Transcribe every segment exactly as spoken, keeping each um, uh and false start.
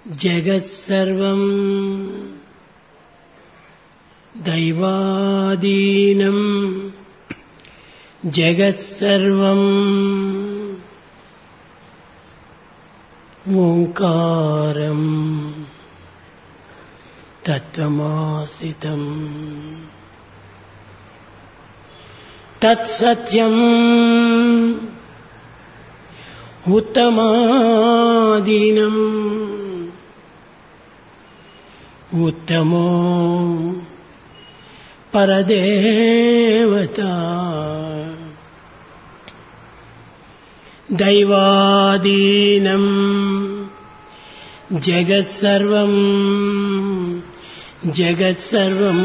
జగత్సర్వం దైవాధీనం జగత్సర్వం Omkaram తత్వమాసితం తత్సత్యం ఉత్తమాధీనం ఉత్తమో పరదేవత దైవాధీనం జగత్సర్వం జగత్సర్వం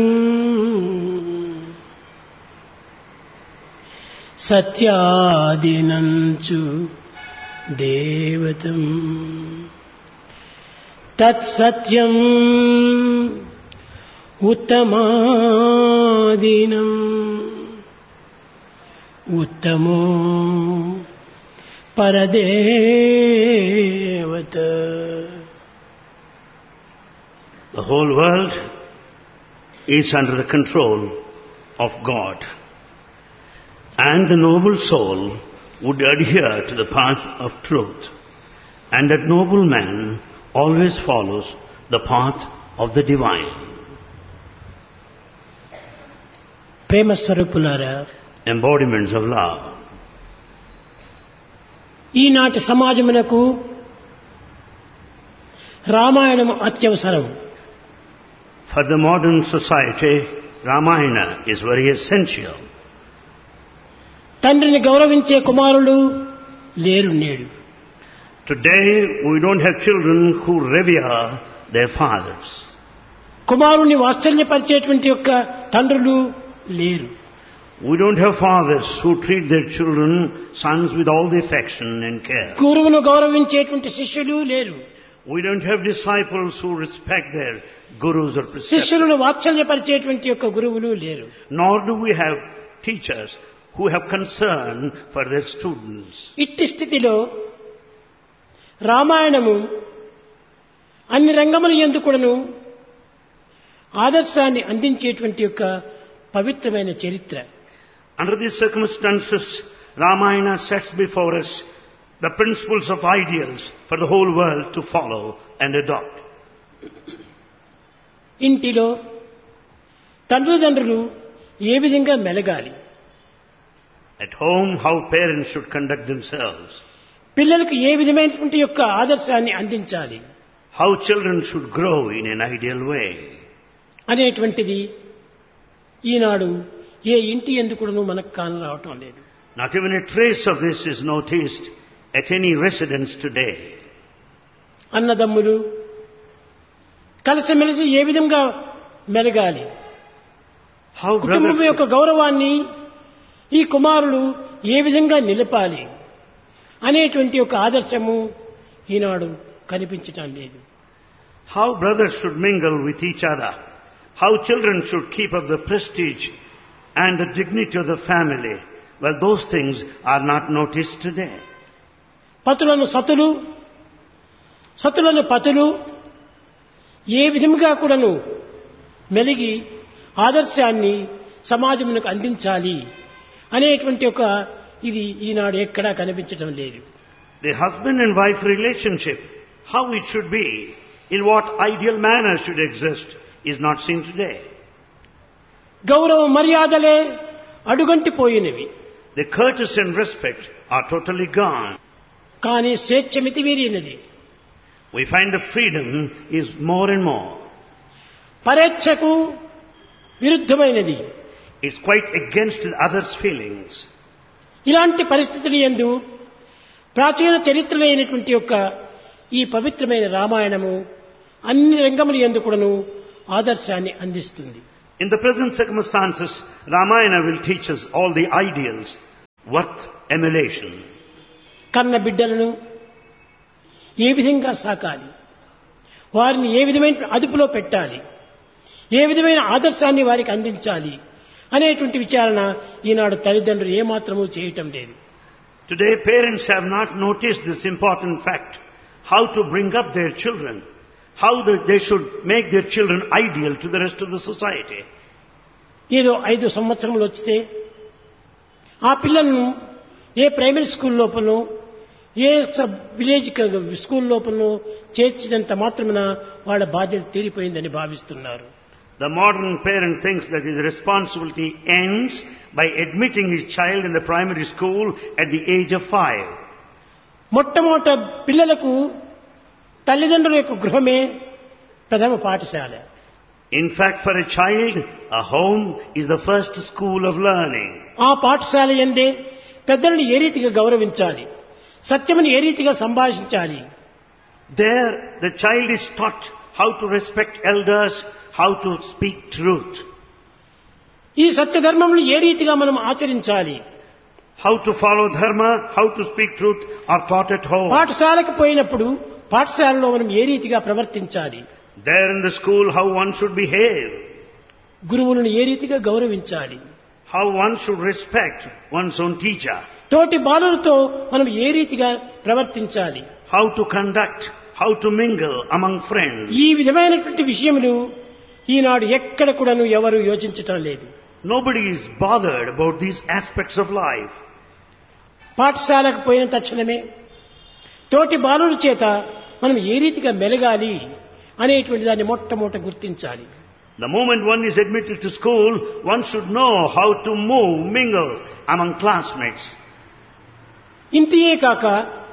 సత్యాధీనంచు దేవతం తత్సత్యం ఉత్తమాధీనం ఉత్తమో పరదేవత. The whole world is under the control of God, and the noble soul would adhere to the path of truth, and that noble man always follows the path of the divine. ప్రేమ స్వరూపులారా, embodiments of love. ఈనాటి సమాజమునకు రామాయణం అత్యవసరం. For the modern society, Ramayana is very essential. తండ్రిని గౌరవించే కుమారులు లేరు నేడు. Today we don't have children who revere their fathers. కుమారుని వాత్సల్యపరిచేటువంటి యొక్క తండ్రులు లేరు. We don't have fathers who treat their children, sons, with all the affection and care. గురువును గౌరవించేటువంటి శిష్యులు లేరు. We don't have disciples who respect their gurus or preceptors. శిష్యులను వాత్సల్యపరిచేటువంటి యొక్క గురువులు లేరు. Nor do we have teachers who have concern for their students. ఇట్టి స్థితిలో రామాయణము అన్ని రంగముల యందు కూడాను ఆదర్శాన్ని అందించేటువంటి యొక్క పవిత్రమైన చరిత్ర. Under these circumstances, Ramayana sets before us the principles of ideals for the whole world to follow and adopt. ఇంటిలో తల్లిదండ్రులు ఏ విధంగా మెలగాలి, At home, how parents should conduct themselves, పిల్లలకు ఏ విధమైనటువంటి యొక్క ఆదర్శాన్ని అందించాలి, how children should grow in an ideal way, అనేటువంటిది ఈనాడు ఏ ఇంటి ఎందుకును మనకు కాన రావటం లేదు. not even a trace of this is noticed at any residence today. అన్నదమ్ములు కలిసిమెలిసి ఏ విధంగా మెలగాలి, How కుటుంబం brothers యొక్క గౌరవాన్ని ఈ కుమారులు ఏ విధంగా నిలపాలి అనేటువంటి ఒక ఆదర్శము ఈనాడు కనిపించటం లేదు. how brothers should mingle with each other, how children should keep up the prestige and the dignity of the family, well, those things are not noticed today. పతులను సతులు, సతులను పతులు ఏ విధంగా కూడాను మెలిగి ఆదర్శాన్ని సమాజమునకు అందించాలి అనేటువంటి ఒక ఇది ఈనాడు ఎక్కడా కనిపించడం లేదు. The husband and wife relationship, how it should be, in what ideal manner should exist, is not seen today. గౌరవ మర్యాదలే అడుగంటిపోయినవి. The courtesy and respect are totally gone. కానీ స్వేచ్ఛ మితిమీరినది. We find the freedom is more and more. పరేచ్ఛకు విరుద్ధమైనది. It's quite against the other's feelings. ఇలాంటి పరిస్థితుల యందు ప్రాచీన చరిత్రలైనటువంటి యొక్క ఈ పవిత్రమైన రామాయణము అన్ని రంగముల యందు కూడాను ఆదర్శాన్ని అందిస్తుంది. In the present circumstances, Ramayana will teach us all the ideals worth emulation. కన్న బిడ్డలను ఏ విధంగా సాకాలి, వారిని ఏ విధమైన అదుపులో పెట్టాలి, ఏ విధమైన ఆదర్శాన్ని వారికి అందించాలి అనేటువంటి విచారణ ఈనాడు తల్లిదండ్రులు ఏమాత్రమూ చేయటం లేదు. Today parents have not noticed this important fact how to bring up their children, how the, they should make their children ideal to the rest of the society. ఏదో ఐదు సంవత్సరములు వచ్చితే ఆ పిల్లలను a primary school లోపలనో A village school లోపలనో చేర్చినంత మాత్రమున వాళ్ళ బాధ్యత తీరిపోయిందని భావిస్తున్నారు. The modern parent thinks that his responsibility ends by admitting his child in the primary school at the age of five. మొట్టమొదట పిల్లలకు తల్లిదండ్రుల యొక్క గృహమే ప్రథమ పాఠశాల. In fact, for a child, a home is the first school of learning. ఆ పాఠశాల యందే పెద్దలను ఏ రీతిగా గౌరవించాలి, సత్యమును ఏ రీతిగా సంభాషించాలి. There, the child is taught how to respect elders, how to speak truth. ఈ సత్యధర్మములు ఏ రీతిగా మనం ఆచరించాలి, how to follow dharma, how to speak truth are taught at home. పాఠశాలకు పోయినప్పుడు పాఠశాలలో మనం ఏ రీతిగా ప్రవర్తించాలి, there in the school how one should behave, గురువులను ఏ రీతిగా గౌరవించాలి, how one should respect one's own teacher, తోటి బాలులతో మనం ఏ రీతిగా ప్రవర్తించాలి, how to conduct, how to mingle among friends. ఈ విధమైనటువంటి విషయములు ఈనాడు ఎక్కడ కూడాను ఎవరు యోచించటం లేదు. Nobody is bothered about these aspects of life. పాఠశాలకు పోయిన తక్షణమే తోటి బాలుల చేత మనం ఏ రీతిగా మెలగాలి అనేటువంటి దాన్ని మొట్టమొదట గుర్తించాలి. The moment one is admitted to school, one should know how to move, mingle among classmates. ఇంతియే కాక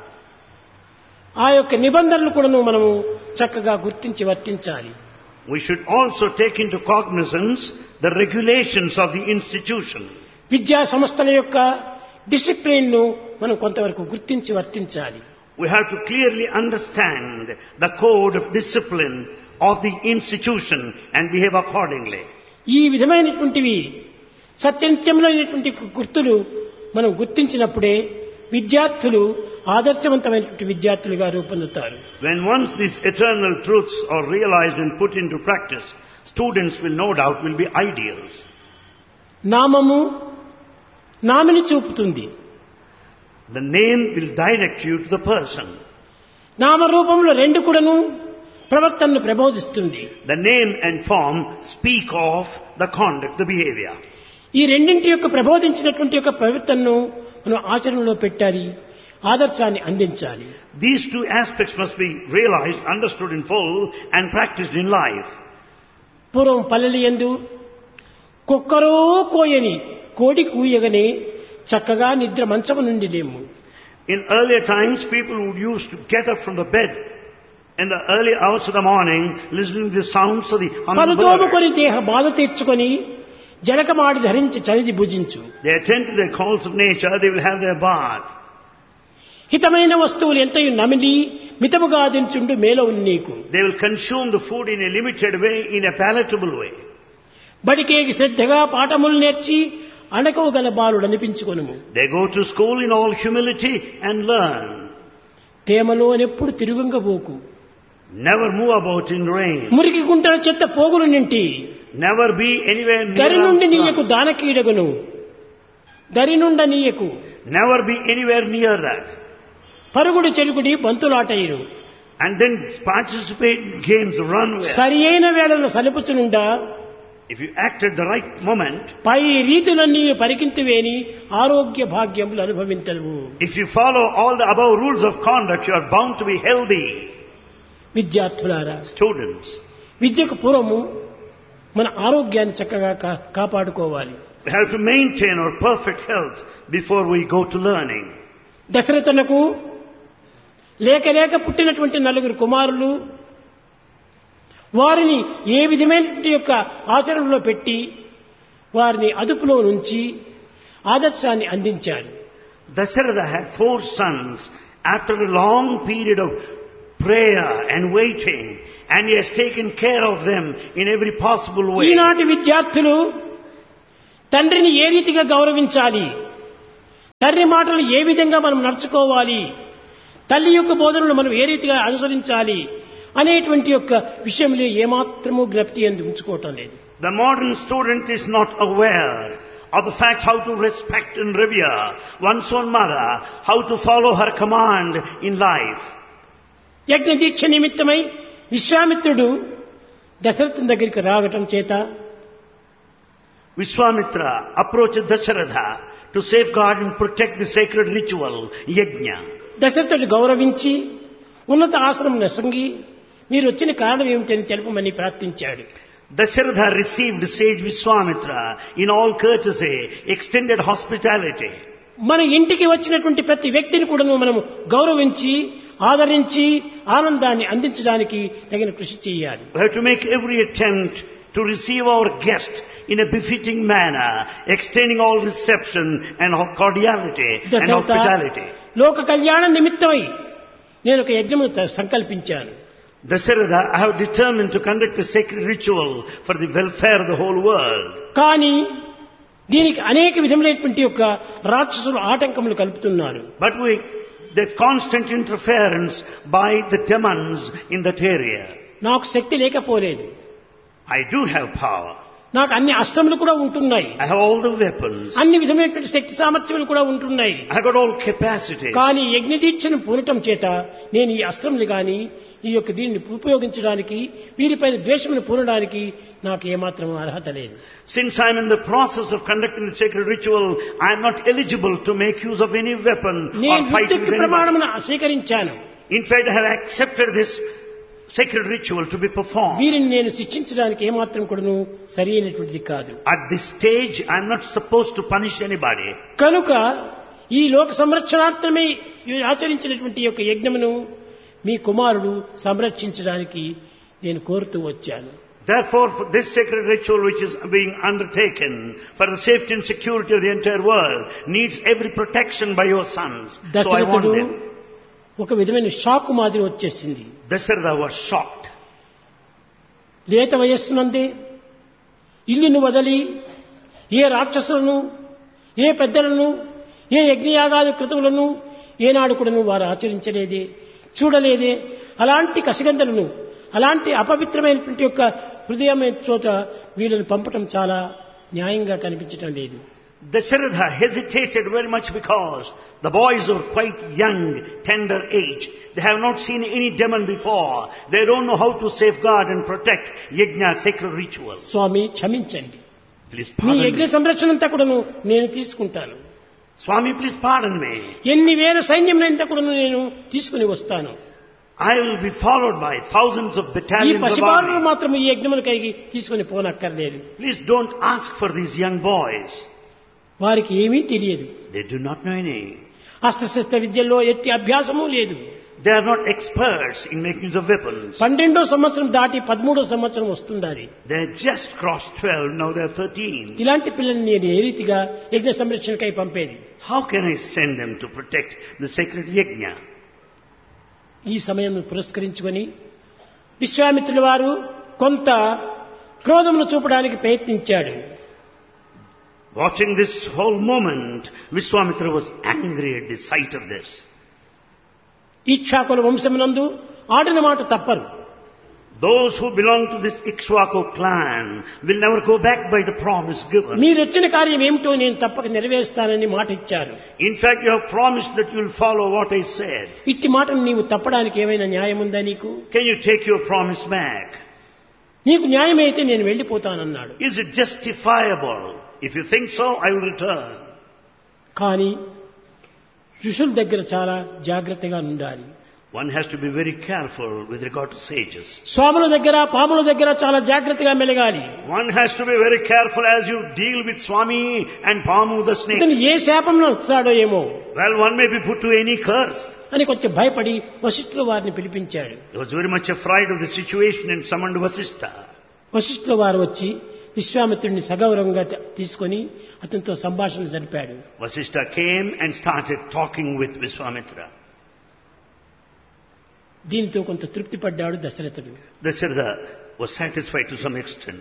ఆ యొక్క నిబంధనలు కూడాను మనము చక్కగా గుర్తించి వర్తించాలి. We should also take into cognizance the regulations of the institution. విద్యా సంస్థల యొక్క డిసిప్లిన్ ను మనం కొంతవరకు గుర్తించి వర్తించాలి. We have to clearly understand the code of discipline of the institution and behave accordingly. ఈ విధమైనటువంటివి సత్యనిత్యములైనటువంటి గుర్తులు మనం గుర్తించినప్పుడే విద్యార్థులు ఆదర్శవంతమైనటువంటి విద్యార్థులుగా రూపొందుతారు. When once these eternal truths are realized and put into practice, students will no doubt will be ideals. నామము nominee చూపుతుంది. The name will direct you to the person. నామరూపంలో రెండు కూడాను ప్రవర్తనను ప్రబోధిస్తుంది. The name and form speak of the conduct, the behavior. ఈ రెండింటి యొక్క ప్రబోధించినటువంటి యొక్క ప్రవర్తనను మనం ఆచరణలో పెట్టాలి, ఆదర్శాన్ని అందించాలి. These two aspects must be realized, understood in full and practiced in life. పూర్వం పల్లెలు యందు కుక్కరో కోయని కోడి కూయగనే చక్కగా నిద్ర మంచము నుండి లేము. In earlier times, people would used to get up from the bed in the early hours of the morning, listening to the sounds of the humming bird. పలుతోముకొని దేహ బాధ తీర్చుకొని జలకమాడి ధరించి చలిది భుజించు. They attend to the calls of nature, they will have their bath. హితమైన వస్తువులు ఎంతయు నమిలి మితముగా దించుండు మేలవు నీకు. They will consume the food in a limited way, in a palatable way. బడికేకి శ్రద్ధగా పాఠములు నేర్చి అణకవు గల బాలుడు అనిపించుకొనుము. They go to school in all humility and learn. తేమలో ఎప్పుడు తిరుగుంగబోకు. Never move about in rain. మురికి గుంటల చెత్త పోగులు నింటి Never be anywhere near. దరి నుండి నీయకు దానకీడగును, దరి నుండ నీయకు. Never be anywhere near that. పరుగుడు చెలుగుడి బంతులాటయ్యును. And then participate in games, run with. సరి అయిన వేళలో సలుపుచునుండా If you act at the right moment, పై రీతులన్నీ పరికింతువేని ఆరోగ్య భాగ్యములు అనుభవించవు. if you follow all the above rules of conduct, you are bound to be healthy. విద్యార్థులారా, Students, విద్యకు పూర్వము మన ఆరోగ్యాన్ని చక్కగా కా- కాపాడుకోవాలి. we have to maintain our perfect health before we go to learning. దశరథునకు లేక లేక పుట్టినటువంటి నలుగురు కుమారులు, వారిని ఏ విధమైనటువంటి యొక్క ఆచరణలో పెట్టి వారిని అదుపులో నుంచి ఆదర్శాన్ని అందించారు. Dasharatha had four sons after a long period of prayer and waiting, and he has taken care of them in every possible way. ఈనాటి విద్యార్థులు తండ్రిని ఏ రీతిగా గౌరవించాలి, తండ్రి మాటలు ఏ విధంగా మనం నడుచుకోవాలి, తల్లి యొక్క బోధనలు మనం ఏ రీతిగా అనుసరించాలి అనేటువంటి యొక్క విషయంలో ఏమాత్రము జ్ఞప్తి అంది ఉంచుకోవటం లేదు. The modern student is not aware of the fact how to respect and revere one's own mother, how to follow her command in life. యజ్ఞ దీక్ష నిమిత్తమై విశ్వామిత్రుడు దశరథుని దగ్గరికి రావటం చేత Vishwamitra approached Dasharatha to safeguard and protect the sacred ritual, yajna. దశరథుడు గౌరవించి ఉన్నత ఆశ్రమం సంగి మీరు వచ్చిన కారణం ఏమిటని తెలుపమని ప్రార్థించాడు. Dasharatha received sage Vishwamitra in all courtesy, extended hospitality. మన ఇంటికి వచ్చినటువంటి ప్రతి వ్యక్తిని కూడా మనము గౌరవించి ఆదరించి ఆనందాన్ని అందించడానికి తగిన కృషి చేయాలి. We have to make every attempt to receive our guest in a befitting manner, extending all reception and cordiality and hospitality. లోక కళ్యాణ నిమిత్తమై నేను ఒక యజ్ఞమును సంకల్పించాను. Dasharatha, I have determined to conduct a sacred ritual for the welfare of the whole world. కానీ దీనికి అనేక విధములైనటువంటి యొక్క రాక్షసులు ఆటంకములు కలుపుతున్నారు. But we, there's constant interference by the demons in that area. నాకు శక్తి లేకపోలేదు. I do have power. నాకు అన్ని అస్త్రములు కూడా ఉంటున్నాయి. I have all the weapons. అన్ని విధమైనటువంటి శక్తి సామర్థ్యములు కూడా ఉంటున్నాయి. I got all capacities. కానీ యజ్ఞ దీక్షను పూనటం చేత నేను ఈ అస్త్రములు గాని ఈ యొక్క దీన్ని ఉపయోగించడానికి వీరిపైన ద్వేషమును పూనడానికి నాకు ఏమాత్రం అర్హత లేదు. Since I am in the process of conducting the sacred ritual, I am not eligible to make use of any weapon or fight with anyone. ప్రమాణమును స్వీకరించాను. In fact, I have accepted this sacred ritual to be performed. వీరిని నేను శిక్షించడానికి ఏమాత్రం కూడాను సరైనటువంటిది కాదు. At this stage, I am not supposed to punish anybody. కనుక ఈ లోక సంరక్షణార్థమే ఆచరించినటువంటి యొక్క యజ్ఞమును మీ కుమారుడు సంరక్షించడానికి నేను కోరుతూ వచ్చాను. Therefore, for this sacred ritual which is being undertaken for the safety and security of the entire world needs every protection by your sons. So I want them. ఒక విధమైన షాక్ మాదిరి వచ్చేసింది. Dasharatha was shocked. లేత వయస్సునందే ఇల్లును వదలి ఏ రాక్షసులను ఏ పెద్దలను ఏ యజ్ఞయాగాది కృతువులను ఏనాడు కూడాను వారు ఆచరించలేదే, చూడలేదే. అలాంటి కసిగంధలను అలాంటి అపవిత్రమైనటువంటి యొక్క హృదయమైన చోట వీళ్ళని పంపటం చాలా న్యాయంగా కనిపించటం లేదు. Dasharatha hesitated very much because the boys are quite young, tender age. They have not seen any demon before. They don't know how to safeguard and protect yajna, sacred rituals. స్వామి క్షమించండి. Please మీ pardon యజ్ఞ me. సంరక్షణ అంతా కూడాను నేను తీసుకుంటాను. Swami, please pardon me. ఎన్ని వేల సైన్యం అంతా కూడాను నేను తీసుకుని వస్తాను. I will be followed by thousands of ఈ battalions of పసిబారులు army. మాత్రం ఈ యజ్ఞములకై తీసుకుని పోనక్కర్లేదు. Please don't ask for these young boys. వారికి ఏమీ తెలియదు. They do not know any. అస్త్రశస్త్ర విద్యల్లో ఎట్టి అభ్యాసము లేదు. They are not experts in making use of weapons. పన్నెండో సంవత్సరం దాటి పదమూడో సంవత్సరం వస్తుండాలి. They just crossed twelve, now they are thirteen. ఇలాంటి పిల్లల్ని నేను ఏ రీతిగా యజ్ఞ సంరక్షణకై పంపేది? How can I send them to protect the sacred yajna? ఈ సమయం పురస్కరించుకొని విశ్వామిత్రుల వారు కొంత క్రోధమును చూపడానికి ప్రయత్నించాడు. Watching this whole moment, Vishwamitra was angry at the sight of this. ఇక్ష్వాకుల వంశమునందు ఆడిన మాట తప్పరు. Those who belong to this Ikshwaku clan will never go back by the promise given. మీరు వచ్చిన కార్యం ఏమిటో నేను తప్పక నెరవేరుస్తానని మాట ఇచ్చారు. In fact, you have promised that you will follow what I said. ఇట్టి మాటను నీవు తప్పడానికి ఏమైనా న్యాయం ఉందా నీకు? Can you take your promise back? నీకు న్యాయమైతే నేను వెళ్ళిపోతానన్నాడు. Is it justifiable? If you think so, I will return. కానీ ఋషుల దగ్గర చాలా జాగ్రత్తగా ఉండాలి. One has to be very careful with regard to sages. స్వాముల దగ్గర పాముల దగ్గర చాలా జాగ్రత్తగా మెలగాలి. One has to be very careful as you deal with Swami and Pamu the snake. ఇతను ఏ శాపంలో వస్తాడో ఏమో Well, one may be put to any curse. అని కొంచెం భయపడి వశిష్ఠుల వారిని పిలిపించాడు. He was very much afraid of the situation and summoned Vasishtha. వశిష్ఠుల వారు వచ్చి విశ్వామిత్రుడిని సగౌరవంగా తీసుకొని అతనితో సంభాషణ జరిపాడు. Vasishtha came and started talking with Vishwamitra. దీంతో కొంత తృప్తి పడ్డాడు దశరథుడు. Dasharatha was satisfied to some extent.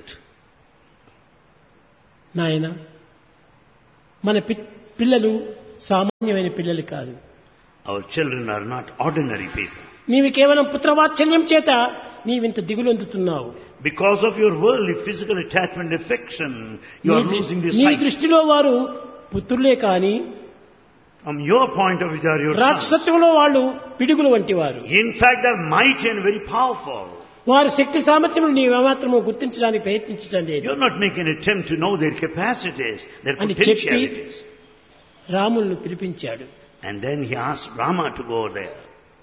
నాయన, మన పిల్లలు సామాన్యమైన పిల్లలు కాదు. Our children are not ordinary people. నీవు కేవలం పుత్రవాత్సల్యం చేత నీవింత దిగులొందుతున్నావు. Because of your worldly physical attachment affection, you are losing the నీ sight. దృష్టిలో వారు పుత్రులే కాని From your point of view, they are your sons. రాక్షసత్వంలో వాళ్ళు పిడుగులు వంటి వారు. In fact, they are mighty and very powerful. వారి శక్తి సామర్థ్యములు నీవు ఏమాత్రము గుర్తించడానికి ప్రయత్నించడం లేదు You're not making an attempt to know their capacities, their అని చెప్పి potentialities. రాములను పిలిపించాడు. And then he asked Rama to go there.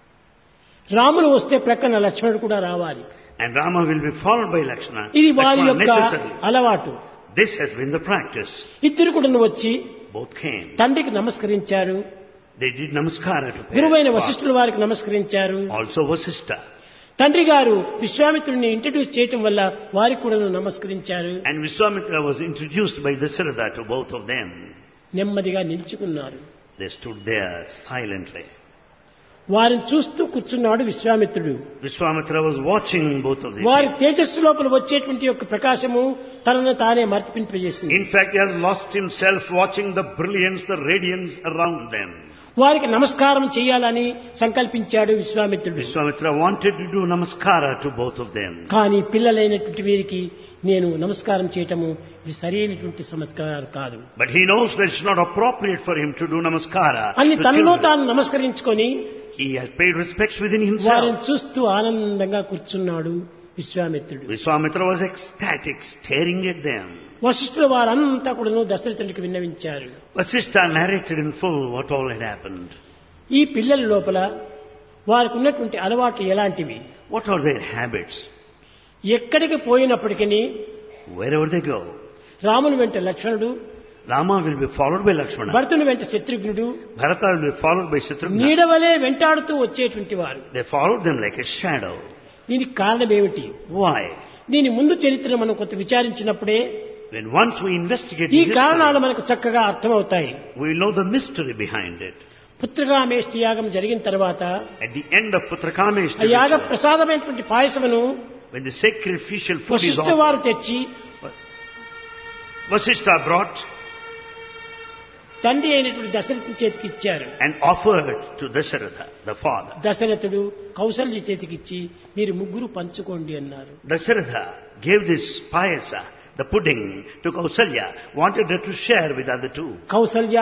Ramulu వస్తే ప్రక్కన లక్ష్మణుడు కూడా రావాలి. And Rama will be followed by Lakshmana. ఇది వారి Lakshmana యొక్క necessary. అలవాటు. This has been the practice. ఇద్దరు కూడా వచ్చి Both came. తండ్రికి నమస్కరించారు. They did namaskara to గురువైన parents. వశిష్ఠుల వారికి నమస్కరించారు. Also Vasishtha. తండ్రి గారు విశ్వామిత్రుడిని ఇంట్రడ్యూస్ చేయటం వల్ల వారికి కూడా నమస్కరించారు. And Vishwamitra was introduced by Dasharatha to both of them. నెమ్మదిగా నిలుచుకున్నారు. They stood there silently. వారిని చూస్తూ కూర్చున్నాడు విశ్వామిత్రుడు. Vishwamitra was watching both of them. వారి తేజస్సు లోపల వచ్చేటువంటి యొక్క ప్రకాశము తనను తానే మర్చిపింపజేసింది. In fact, he has lost himself watching the brilliance, the radiance around them. వారికి నమస్కారం చేయాలని సంకల్పించాడు విశ్వామిత్రుడు. Vishwamitra wanted to do namaskara to both of them. కానీ పిల్లలైనటువంటి వీరికి నేను నమస్కారం చేయటము ఇది సరైనటువంటి సంస్కారం కాదు. But he knows that it's not appropriate for him to do namaskara అన్ని to తనలో children. తాను నమస్కరించుకొని He has paid respects within వారిని himself. చూస్తూ ఆనందంగా కూర్చున్నాడు విశ్వామిత్రుడు. Vishwamitra was ecstatic, staring at them. వశిష్ఠుల వారంతా కూడాను దశరథునికి విన్నవించారు. Vasishtha narrated in full what all had happened. ఈ పిల్లల లోపల వారికి ఉన్నటువంటి అలవాట్లు ఎలాంటివి, What are their habits? ఎక్కడికి పోయినప్పటికీ Wherever they go, రాముని వెంట లక్ష్మణుడు, Rama will be followed by Lakshmana. భరతుని వెంట శత్రుఘ్నుడు Bharata will be followed by Shatrugna. నీడవలే వెంటాడుతూ వచ్చేటువంటి వారు. They followed them like a shadow. దీనికి కారణం ఏమిటి? Why? దీని ముందు చరిత్ర మనం కొంత విచారించినప్పుడే When once we investigate ఈ the కారణాలు history, మనకు చక్కగా అర్థమవుతాయి. we will know the mystery behind it. Putrakameshti యాగం జరిగిన తర్వాత At the end of Putrakameshti ఆ యాగ ritual, ప్రసాదమైనటువంటి పాయసమును when the sacrificial food is Vashishtha offered, వారు తెచ్చి Vasishtha brought తండ్రి అయినటువంటి దశరథుని చేతికి ఇచ్చారు. and offered to Dasharatha, the father. దశరథుడు కౌసల్య చేతికి ఇచ్చి మీరు ముగ్గురు పంచుకోండి అన్నారు. Dasharatha gave this payasa, the pudding, to Kausalya, wanted her to share with other two. Kaushalya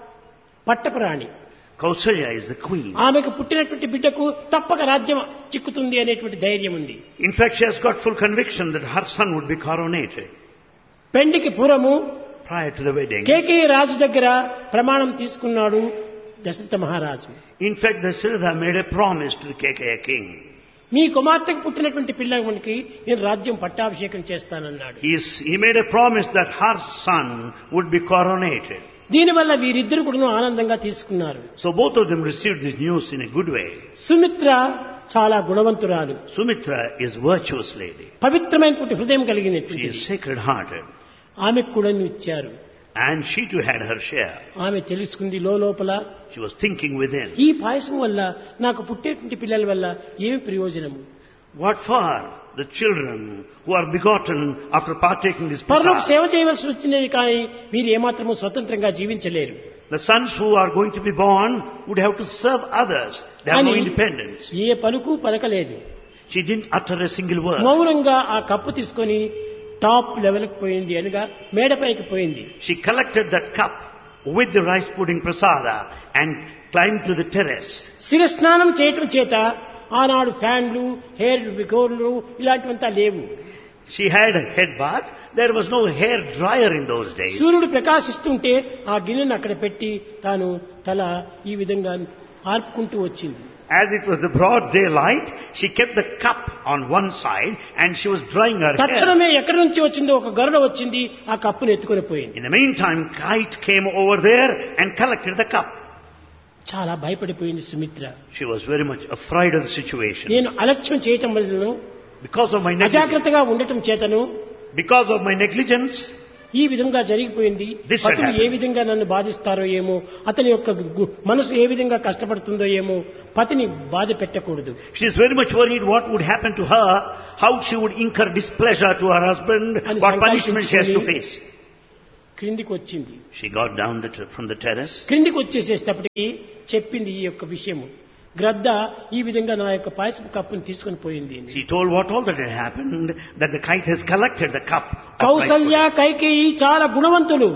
పట్టపురాణి. Kausalya is the queen. ఆమెకు పుట్టినటువంటి బిడ్డకు తప్పక రాజ్యం చిక్కుతుంది అనేటువంటి ధైర్యం ఉంది. In fact, she has got full conviction that her son would be coronated. పెండికి పూర్వము Prior to the wedding, Kekaya రాజు దగ్గర ప్రమాణం తీసుకున్నాడు దశరథ మహారాజు. in fact, Dasharatha made a promise to the Kekeya king. మీ కుమార్తెకు పుట్టినటువంటి పిల్లకి నేను రాజ్యం పట్టాభిషేకం చేస్తానన్నాడు. He, is, he made a promise that her son would be coronated. దీనివల్ల వీరిద్దరు కూడా ఆనందంగా తీసుకున్నారు. So both of them received this news in a good way. Sumitra చాలా గుణవంతురాలు, Sumitra is virtuous lady. పవిత్రమైనటువంటి హృదయం She కలిగినటువంటి is sacred-hearted. ఆమెకు కూడా ఇచ్చారు. And she too had her share. ఆమె తెలుసుకుంది లోపల She was thinking within. ఈ పాయసం వల్ల నాకు పుట్టేటువంటి పిల్లల వల్ల ఏమి ప్రయోజనము? What for the children who are begotten after partaking this పరులకు prasad? సేవ చేయవలసి వచ్చినది కానీ వీరు ఏమాత్రము స్వతంత్రంగా జీవించలేరు. The sons who are going to be born would have to serve others. They have no అని independence. ఏ పలుకు పలకలేదు. She didn't utter a single word. మౌనంగా ఆ కప్పు తీసుకొని టాప్ లెవెల్కి పోయింది, అనగా మేడపైకి పోయింది. She collected that cup with the rice pudding prasada and climbed to the terrace. శిరస్నానం చేయటం చేత ఆనాడు ఫ్యాన్లు, హెయిర్ గోర్లు ఇలాంటివంతా లేవు. She had a head bath. There was no hair dryer in those days. సూర్యుడు ప్రకాశిస్తుంటే ఆ గిన్నెను అక్కడ పెట్టి తాను తల ఈ విధంగా ఆర్పుకుంటూ వచ్చింది. As it was the broad daylight, she kept the cup on one side and she was drying her hair. తక్షణమే ఎక్కడి నుంచి వచ్చిందో ఒక గరుడ వచ్చింది, ఆ కప్పును ఎత్తుకొని పోయింది. In the meantime, kite came over there and collected the cup. చాలా భయపడిపోయింది Sumitra. She was very much afraid of the situation. నేను అలక్ష్యం చేయటం వలన, Because of my negligence, అజాగ్రత్తగా ఉండటం చేతను because of my negligence, ఈ విధంగా జరిగిపోయింది. This had Patlu A happened. విధంగా నన్ను బాధిస్తారో ఏమో, అతని యొక్క గు- మనసు ఏ విధంగా కష్టపడుతుందో ఏమో, పతిని బాధ పెట్టకూడదు. she is very much worried what would happen to her, how she would incur displeasure to her husband, అని what punishment she has to సంకల్పించుకొని face. క్రిందికి వచ్చింది. She got down the ter- from the terrace. క్రిందికి వచ్చేసేటప్పటికి చెప్పింది ఈ యొక్క విషయము. గ్రద్ద ఈ విధంగా నా యొక్క పాయసపు కప్పును తీసుకొని పోయింది. She told what all that had happened, that the kite has collected the cup. of rice Kaushalya pudding. Kaikeyi చాలా గుణవంతులు.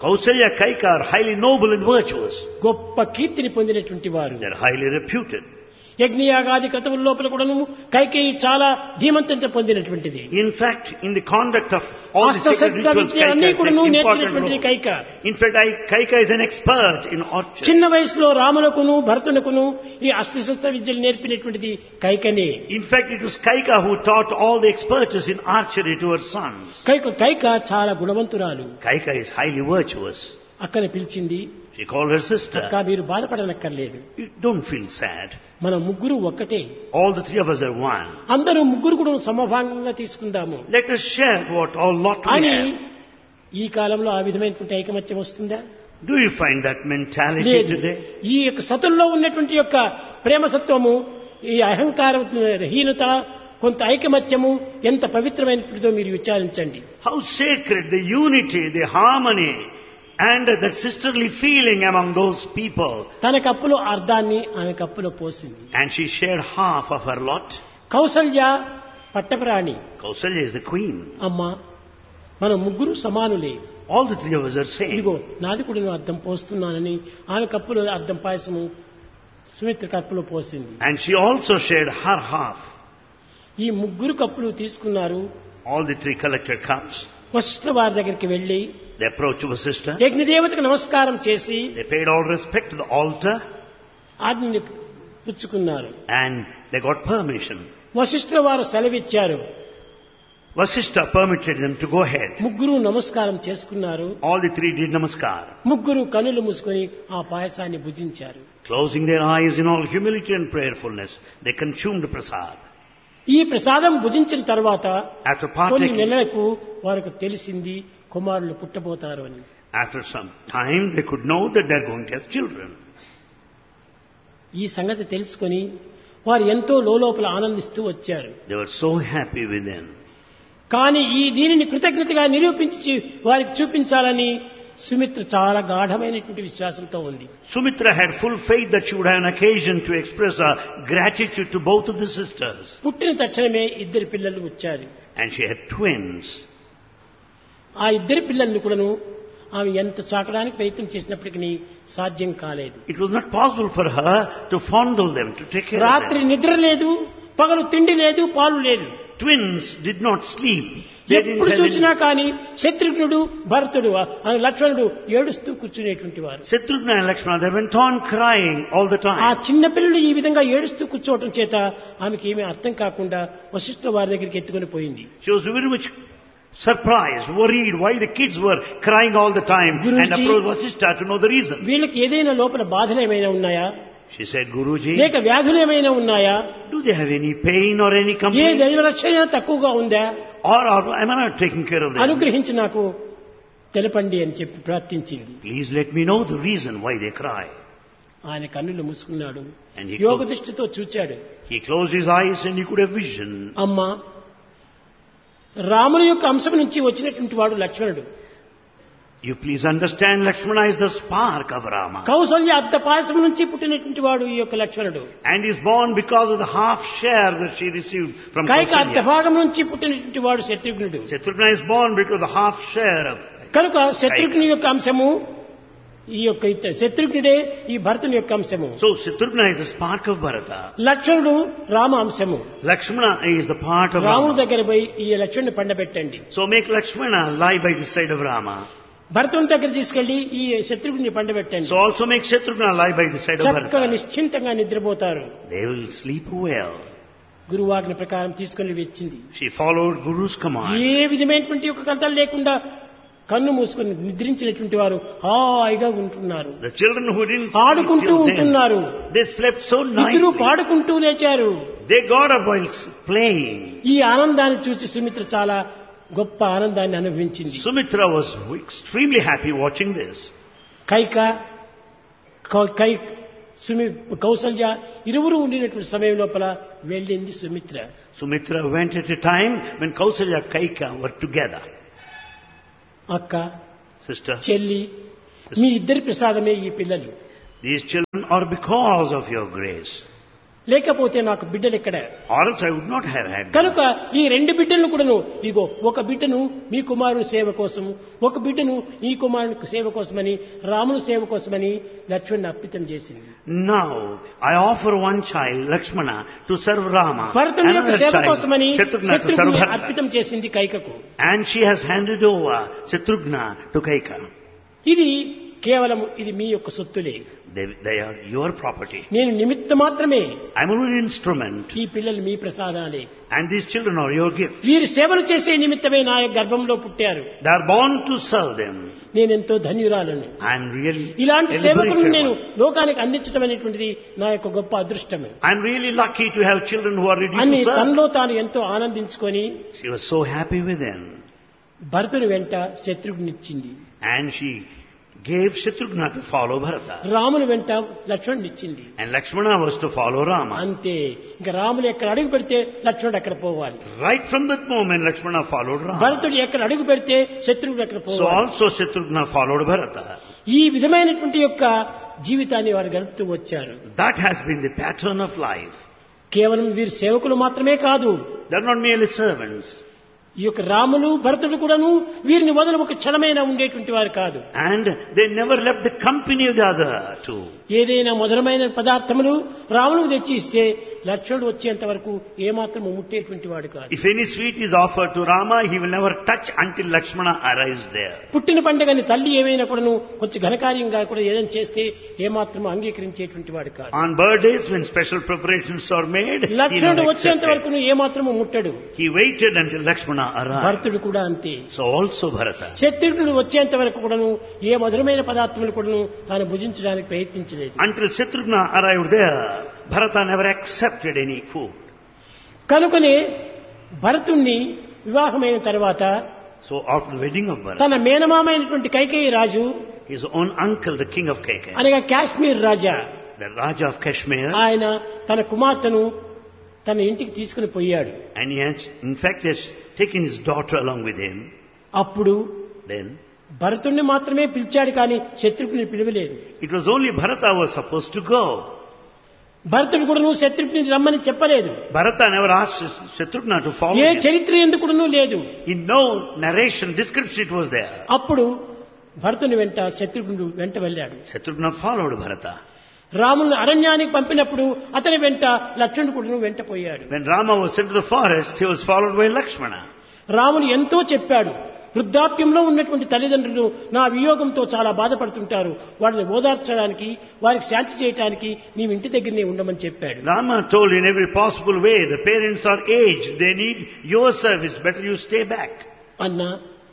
Kausalya, Kaika are highly noble and virtuous. గొప్ప కీర్తిని పొందినటువంటి వారు. They are highly reputed. యజ్ఞయాగాది క్రతువుల లోపల కూడాను కైకేయి చాలా ధీమంతత పొందినటువంటిది. In fact, in the conduct of all the sacred అస్త్రశస్త్ర rituals, విద్య అన్ని Kaika కూడాను takes important నేర్చినటువంటిది role. Kaika. In fact, I, Kaika is an expert in archery. చిన్న వయసులో రామునకును భరతునకును ఈ అస్త్రశస్త్ర విద్యలు నేర్పినటువంటిది కైకనే. In fact, it was Kaika who taught all the expertise in archery to her sons. Kaika Kaika చాలా గుణవంతురాలు. Kaika is highly virtuous. అక్కని పిలిచింది. She called her sister. అక్క మీరు బాధపడనక్కర్లేదు. You don't feel sad. మన ముగ్గురు ఒక్కటే. All the three of us are one. అందరూ ముగ్గురు కూడా సమభాగంగా తీసుకుందాము. Let us share what all lot we అని have. ఈ కాలంలో ఆ విధమైనటువంటి ఐకమత్యం వస్తుందా? Do you find that mentality లేదు. today? ఈ యొక్క సతుల్లో ఉన్నటువంటి యొక్క ప్రేమసత్వము, ఈ అహంకార హీనత, కొంత ఐకమత్యము ఎంత పవిత్రమైనదో మీరు విచారించండి. How sacred the unity, the harmony, and that sisterly feeling among those people. తన కప్పులో అర్ధాన్ని ఆమె కప్పులో పోసింది. And she shared half of her lot. Kaushalya పట్టప్రాణి. Kausalya is the queen. అమ్మా మనం ముగ్గురు సమానులే. All the three of us are same. ఇదిగో నాది కూడా నేను అర్థం పోస్తున్నానని ఆమె కప్పులో అర్థం పాయసము సుమిత్ర కప్పులో పోసింది. And she also shared her half. ఈ ముగ్గురు కప్పులు తీసుకున్నారు. All the three collected cups. Vashishtha వారి దగ్గరికి వెళ్లి They approached the sister. యజ్ఞదేవతకు నమస్కారం చేసి They paid all respect to the altar. ఆజ్ఞని పుచ్చుకున్నారు. And they got permission. Vashishtha వారు సెలవిచ్చారు. Vasishtha permitted them to go ahead. ముగ్గురు నమస్కారం చేసుకున్నారు. All the three did namaskar. ముగ్గురు కనులు మూసుకొని ఆ పాయసాన్ని భుజించారు. Closing their eyes in all humility and prayerfulness, they consumed prasad. ఈ ప్రసాదం భుజించిన తర్వాత After కొన్ని partaking, నెలలకు వారికి తెలిసింది కుమారులు పుట్టబోతారు అని. after some time, they could know that they are going to have children. ఈ సంగతి తెలుసుకొని వారు ఎంతో లోలోపల ఆనందిస్తూ వచ్చారు. They were so happy within. కానీ ఈ దీనిని కృతజ్ఞతగా నిరూపించి వారికి చూపించాలని సుమిత్ర చాలా గాఢమైనటువంటి విశ్వాసంతో ఉంది. Sumitra had full faith that she would have an occasion to express her gratitude to both of the sisters. పుట్టిన తక్షణమే ఇద్దరు పిల్లలు వచ్చారు. And she had twins. ఆ ఇద్దరు పిల్లల్ని కూడాను ఆమె ఎంత చాకడానికి ప్రయత్నం చేసినప్పటికీ సాధ్యం కాలేదు. It was not possible for her to fondle them, to take care of రాత్రి them. నిద్ర లేదు, పగలు తిండి లేదు, పాలు లేదు. Twins did not sleep. They didn't ఎప్పుడు have చూసినా any... కానీ శత్రుఘ్నుడు భరతుడు ఆ లక్ష్మణుడు ఏడుస్తూ కూర్చునేటువంటి వారు. Shatrugna and Lakshmana, they went on crying all the ఆ time. చిన్న పిల్లలు ఈ విధంగా ఏడుస్తూ కూర్చోవటం చేత ఆమెకి ఏమీ అర్థం కాకుండా వశిష్ఠ వారి దగ్గరికి ఎత్తుకొని పోయింది. She was very much surprised, worried why the kids were crying all the time, Guruji, and approached Vasishtha to know the reason. వీళ్ళకి ఏదైనా లోపల బాధలు ఏమైనా ఉన్నాయా, She said, Guruji, లేక వ్యాధులు ఏమైనా ఉన్నాయా, do they have any pain or any A complaint? దైవ రక్షణ తక్కువగా ఉందా, Or, or am I not taking care of them? అనుగ్రహించి నాకు తెలపండి అని చెప్పి ప్రార్థించింది. Please let me know the reason why they cry. ఆయన కన్నులు మూసుకున్నాడు. And he యోగ closed, దృష్టితో చూచాడు. he closed his eyes and he could have vision. అమ్మా రాముని యొక్క అంశం నుంచి వచ్చినటువంటి వాడు లక్ష్మణుడు. You please understand, Lakshmana is the spark of Rama. Kaushalya అర్ధ పాయసం నుంచి పుట్టినటువంటి వాడు ఈ యొక్క లక్ష్మణుడు. And is born because of the half share that she received from Kaika అర్ధ Kausalya. భాగం నుంచి పుట్టినటువంటి వాడు శత్రుఘ్నుడు. Shatrugna is born because of the half share of... కనుక శత్రుఘ్ని యొక్క అంశము ఈ యొక్క ఇత- శత్రుఘ్నుడే ఈ భరతుని యొక్క అంశము. So Shatrugna is the spark of Bharata. లక్ష్మణుడు రామ అంశము. Lakshmana is the part of రాముడి Rama. దగ్గర పోయి ఈ లక్ష్మణుని పండబెట్టండి. So make Lakshmana lie by the side of Rama. భరతుని దగ్గర తీసుకెళ్లి ఈ Shatrughna పండబెట్టండి. So also make Shatrugna lie by the side of చక్కగా Bharata. నిశ్చింతంగా నిద్రపోతారు. They will sleep well. గురువాజ్ఞ ప్రకారం తీసుకొని వచ్చింది. She followed Guru's command. ఏ విధమైనటువంటి ఒక కథలు లేకుండా కన్ను మూసుకొని నిద్రించినటువంటి వారు హాయిగా ఉంటున్నారు. The children who didn't sleep ఆడుకుంటూ till then, ఉంటున్నారు. they slept so ఇద్దరు nicely. పాడుకుంటూ లేచారు. They got up while playing. ఈ ఆనందాన్ని చూసి సుమిత్ర చాలా గొప్ప ఆనందాన్ని అనుభవించింది. Sumitra was extremely happy watching this. Kaika cow- కై సుమి కౌసల్య ఇరువురు ఉండినటువంటి సమయం లోపల వెళ్ళింది Sumitra. Sumitra went at a time when Kausalya and Kaika were together. అక్క, Sister, చెల్లి, మీ ఇద్దరి ప్రసాదమే ఈ పిల్లలు. these children are because of your grace. లేకపోతే నాకు బిడ్డలు ఎక్కడ? Or else I would not have had them. కనుక ఈ రెండు బిడ్డలను కూడాను ఇగో ఒక బిడ్డను మీ కుమారుని సేవ కోసం, ఒక బిడ్డను ఈ కుమారుని సేవ కోసమని, రాముని సేవ కోసమని లక్ష్మణుని అర్పితం చేసింది. Now I offer one child, Lakshmana, to serve Rama. భరతుని యొక్క Another సేవ child, కోసమని Shatrughna, to serve శత్రుఘ్నుని Bharata. అర్పితం చేసింది కైకకు. And she has handed over Shatrughna to Kaika. ఇది కేవలం ఇది మీ యొక్క సొత్తులే. They, they are your property. నేను నిమిత్త మాత్రమే. I'm only an instrument. ఈ పిల్లలు మీ ప్రసాదాలే. And these children are your gift. వీరు సేవలు చేసే నిమిత్తమే నా యొక్క గర్భంలో పుట్టారు. They are born to serve them. నేనెంతో ధన్యురాలను. I'm really ఇలాంటి a సేవకులను liberated నేను one. లోకానికి అందించడం అనేటువంటిది నా యొక్క గొప్ప అదృష్టమే. I'm really lucky to have children who are ready అని to serve. తనలో తాను ఎంతో ఆనందించుకొని She was so happy with them. భరతుని వెంట శత్రుఘ్నిచ్చింది. And she gave Shatrughna to follow Bharata. రాముని వెంట లక్ష్మణునిచ్చింది. And Lakshmana was to follow Rama. అంతే. ఇంకా రాములు ఎక్కడ అడుగు పెడితే లక్ష్మణుడు అక్కడ పోవాలి. Right from that moment, Lakshmana followed Rama. భరతుడు ఎక్కడ అడుగు పెడితే శత్రువుడు అక్కడ So పోవాలి. also Shatrughna followed Bharata. ఈ విధమైనటువంటి యొక్క జీవితాన్ని వారు గడుపుతూ వచ్చారు. That has been the pattern of life. కేవలం వీరు సేవకులు మాత్రమే కాదు. They are not merely servants. ఈ యొక్క రాములు భరతుడు కూడాను వీరిని వదల ఒక క్షణమైన ఉండేటువంటి వారు కాదు. And they never left the company of the other two. ఏదైనా మధురమైన పదార్థములు రాములకు తెచ్చి ఇస్తే లక్ష్మణుడు వచ్చేంత వరకు ఏమాత్రం ముట్టేటువంటి వాడు కాదు. If any sweet is offered to Rama, he will never touch until Lakshmana arrives there. పుట్టిన పండుగని తల్లి ఏమైనా కూడాను కొంచెం ఘనకార్యంగా కూడా ఏదైనా చేస్తే ఏమాత్రం అంగీకరించేటువంటి వాడు కాదు. On birthdays, when special preparations are made, he లక్ష్మణుడు never వచ్చేంత accepted. వరకు ఏమాత్రము ముట్టడు. He waited until Lakshmana arrived. భరతుడు కూడా అంతే. So also Bharata. శత్రుఘ్నుడు వచ్చేంత వరకు కూడాను ఏ మధురమైన పదార్థములు కూడాను తాను భుజించడానికి ప్రయత్నించలేదు. Until Shatrughna arrived there, Bharata never accepted any food. కనుకనే భరతుణ్ణి వివాహమైన తర్వాత So after the wedding of Bharata, తన మేనమామైనటువంటి కైకేయి రాజు, his own uncle, the king of Kaikeya, అనగా కాశ్మీర్ రాజా, the Raja of Kashmir, ఆయన తన కుమార్తెను తన ఇంటికి తీసుకుని పోయాడు. and he has, in fact, has taken his daughter along with him. అప్పుడు Then భరతుణ్ణి మాత్రమే పిలిచాడు, కానీ శత్రుఘ్ని పిలవలేదు. it was only Bharata who was supposed to go. భరతుడు కూడా నువ్వు శత్రుఘ్ని రమ్మని చెప్పలేదు. Bharata never asked Shatrughna to follow A him. చరిత్ర ఎందుకు లేదు. In no narration, description it was there. అప్పుడు భరతుని వెంట శత్రుఘ్నుడు వెంట వెళ్ళాడు. Shatrughna followed Bharata. రాముని అరణ్యానికి పంపినప్పుడు అతని వెంట లక్ష్మణుడు కూడా వెంట పోయాడు. When Rama was sent to the forest, he was followed by Lakshmana. రాముడు ఎంతో చెప్పాడు. వృద్ధాప్యంలో ఉన్నటువంటి తల్లిదండ్రులు నా వియోగంతో చాలా బాధపడుతుంటారు, వారిని ఓదార్చడానికి, వారికి శాంతి చేయడానికి నీవు ఇంటి దగ్గరనే ఉండమని చెప్పాడు. Rama told in every possible way, the parents are aged, they need your service, better you stay back. అన్నా,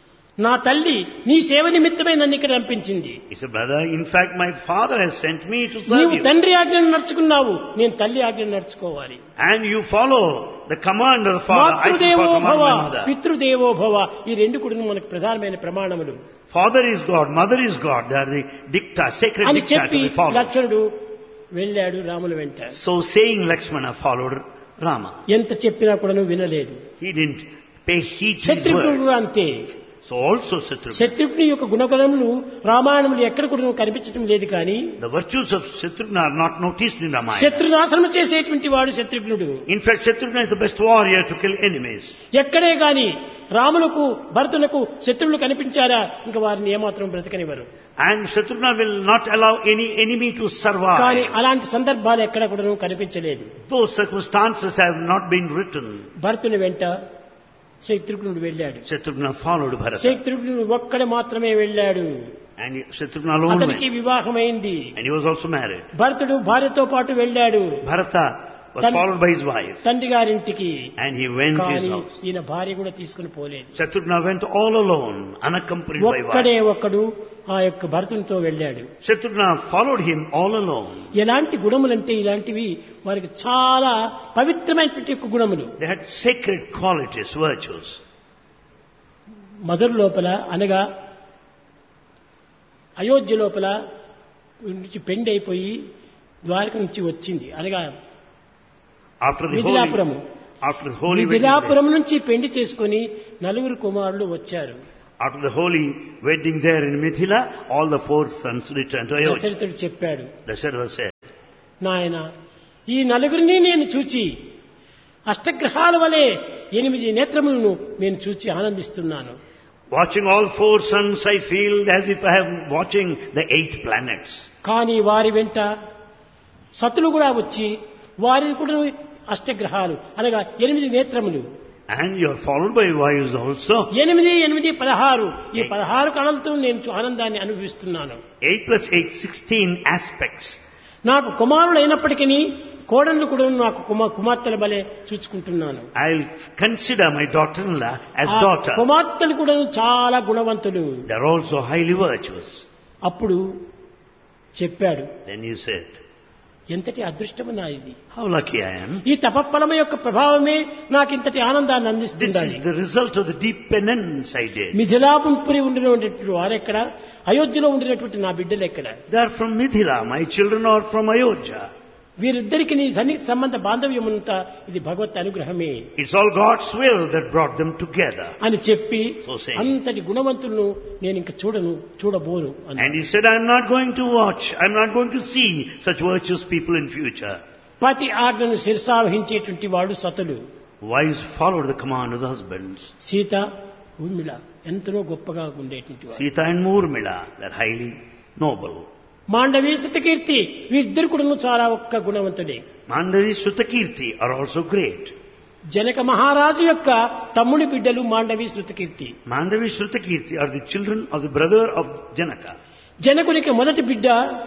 నా తల్లి నీ సేవ నిమిత్తమే నన్ను ఇక్కడ పంపించింది. He said, brother, in fact my father has sent me to serve నీవు you. తండ్రి ఆజ్ఞను నడుచుకున్నావు, నేను తల్లి ఆజ్ఞను నడుచుకోవాలి. And you follow the command of the father, I should Matrudevo follow command భవ, of my mother. పితృదేవో భవ, ఈ రెండు కూడా మనకు ప్రధానమైన ప్రమాణములు. Father is God, mother is God, they are the dicta, sacred అని dicta చెప్పి to be followed. లక్ష్మణుడు వెళ్ళాడు రాముల వెంట. So saying, Lakshmana followed Rama. ఎంత చెప్పినా కూడా వినలేదు. He didn't pay heed to his Shatrughnudu words. కూడా అంతే. So also Shatrughna. శత్రుఘ్ని యొక్క గుణగణములు రామాయణములు ఎక్కడ కూడా కనిపించడం లేదు, కానీ The virtues of Shatrughna are not noticed in Ramayana. శత్రునాశనం చేసేటువంటి వాడు శత్రుఘ్నుడు. In fact, Shatrughna is the best warrior to kill enemies. ఎక్కడే గాని రాములకు భరతులకు శత్రువులు కనిపించారా ఇంకా వారిని ఏమాత్రం బ్రతకనివ్వరు. And Shatrughna will not allow any enemy to కానీ survive. అలాంటి సందర్భాలు ఎక్కడ కూడా కనిపించలేదు. Those circumstances have not been written. భరతుని వెంట శత్రుఘ్నుడు వెళ్ళాడు. Shatrughna followed Bharata. శత్రుఘ్నుడు ఒక్కడే మాత్రమే వెళ్ళాడు. And Shatrughna alone అతనికి went. వివాహమైంది. And he was also married. భరతుడు భార్యతో పాటు వెళ్ళాడు Bharata was Tan- followed by his wife. తండ్రి గారింటికి. And he went to his కానీ house. ఈయన భార్య కూడా తీసుకుని పోలేదు. Shatrughna went all alone, unaccompanied by ఒక్కడే wife. ఒక్కడు ఆ యొక్క భరతునితో వెళ్ళాడు. Shatrughna followed him all alone. ఎలాంటి గుణములంటే ఇలాంటివి వారికి చాలా పవిత్రమైనటువంటి యొక్క గుణములు. They had sacred qualities, virtues. మధుర లోపల అనగా అయోధ్య లోపల నుంచి పెండి అయిపోయి ద్వారక నుంచి వచ్చింది, అనగా After the holy, మిథిలాపురము. after the holy wedding day, Mithilapuram నుంచి పెండి చేసుకుని నలుగురు కుమారులు వచ్చారు. after the holy wedding there in Mithila, all the four sons returned to Ayodhya. దశరథుడు చెప్పాడు, Dasharatha said, నాయన ఈ నలుగురిని నేను చూచి అష్టగ్రహాల వలె ఎనిమిది నేత్రములను నేను చూచి ఆనందిస్తున్నాను. Watching all four suns, I feel as if I am watching the eight planets. కానీ వారి వెంట సతులు కూడా వచ్చి వారి కూడా అష్టగ్రహాలు అనగా ఎనిమిది నేత్రములు. And you are followed by Vayus also. ఎనిమిది ఎనిమిది పదహారు ఈ పదహారు కళలతో నేను ఆనందాన్ని అనుభవిస్తున్నాను. Eight plus eight, sixteen aspects. నాకు కుమారులు అయినప్పటికీ కోడళ్ళు కూడా నాకు కుమార్ కుమార్తెల వలె చూసుకుంటున్నాను. I'll consider my daughter-in-law as ఆ daughter. కుమార్తెలు కూడా చాలా గుణవంతులు. They are also highly virtuous. అప్పుడు చెప్పాడు, Then he said, ఎంతటి అదృష్టము నా ఇది. how lucky I am. ఈ తపఫలము యొక్క ప్రభావమే నాకు ఇంతటి ఆనందాన్ని This అందిస్తుంది. is the result of the deep penance I did. Mithilapuri ఉండినటువంటి వారెక్కడ, అయోధ్యలో ఉండినటువంటి నా బిడ్డలు ఎక్కడ? They are from Mithila. My children are from Ayodhya. వీరిద్దరికి నీ సన్నిహిత సంబంధ బాంధవ్యమునంతా ఇది భగవత్ అనుగ్రహమే It's all God's will that brought them together. అని చెప్పి So saying. అంతటి గుణవంతులను నేను ఇంక చూడను చూడబోను అని. And he said, I'm not going to watch, I'm not going to see such virtuous people in future. పతి ఆజ్ఞను శిరసావహించేటువంటి వాడు సతులు. Wives followed the command of the husbands. Sita Urmila ఎంతనో గొప్పగా ఉండేటువంటి వాడు. Sita and Urmila, they're highly noble. Mandavi సుతకీర్తి వీరిద్దరు కూడా చాలా ఒక్క గుణవంతుడే. Mandavi Sutakirti are also great. Janaka మహారాజు యొక్క తమ్ముడి బిడ్డలు Mandovi Shrutakirti. Mandavi Sutakirti are the children of the brother of Janaka. జనకునికి మొదటి బిడ్డ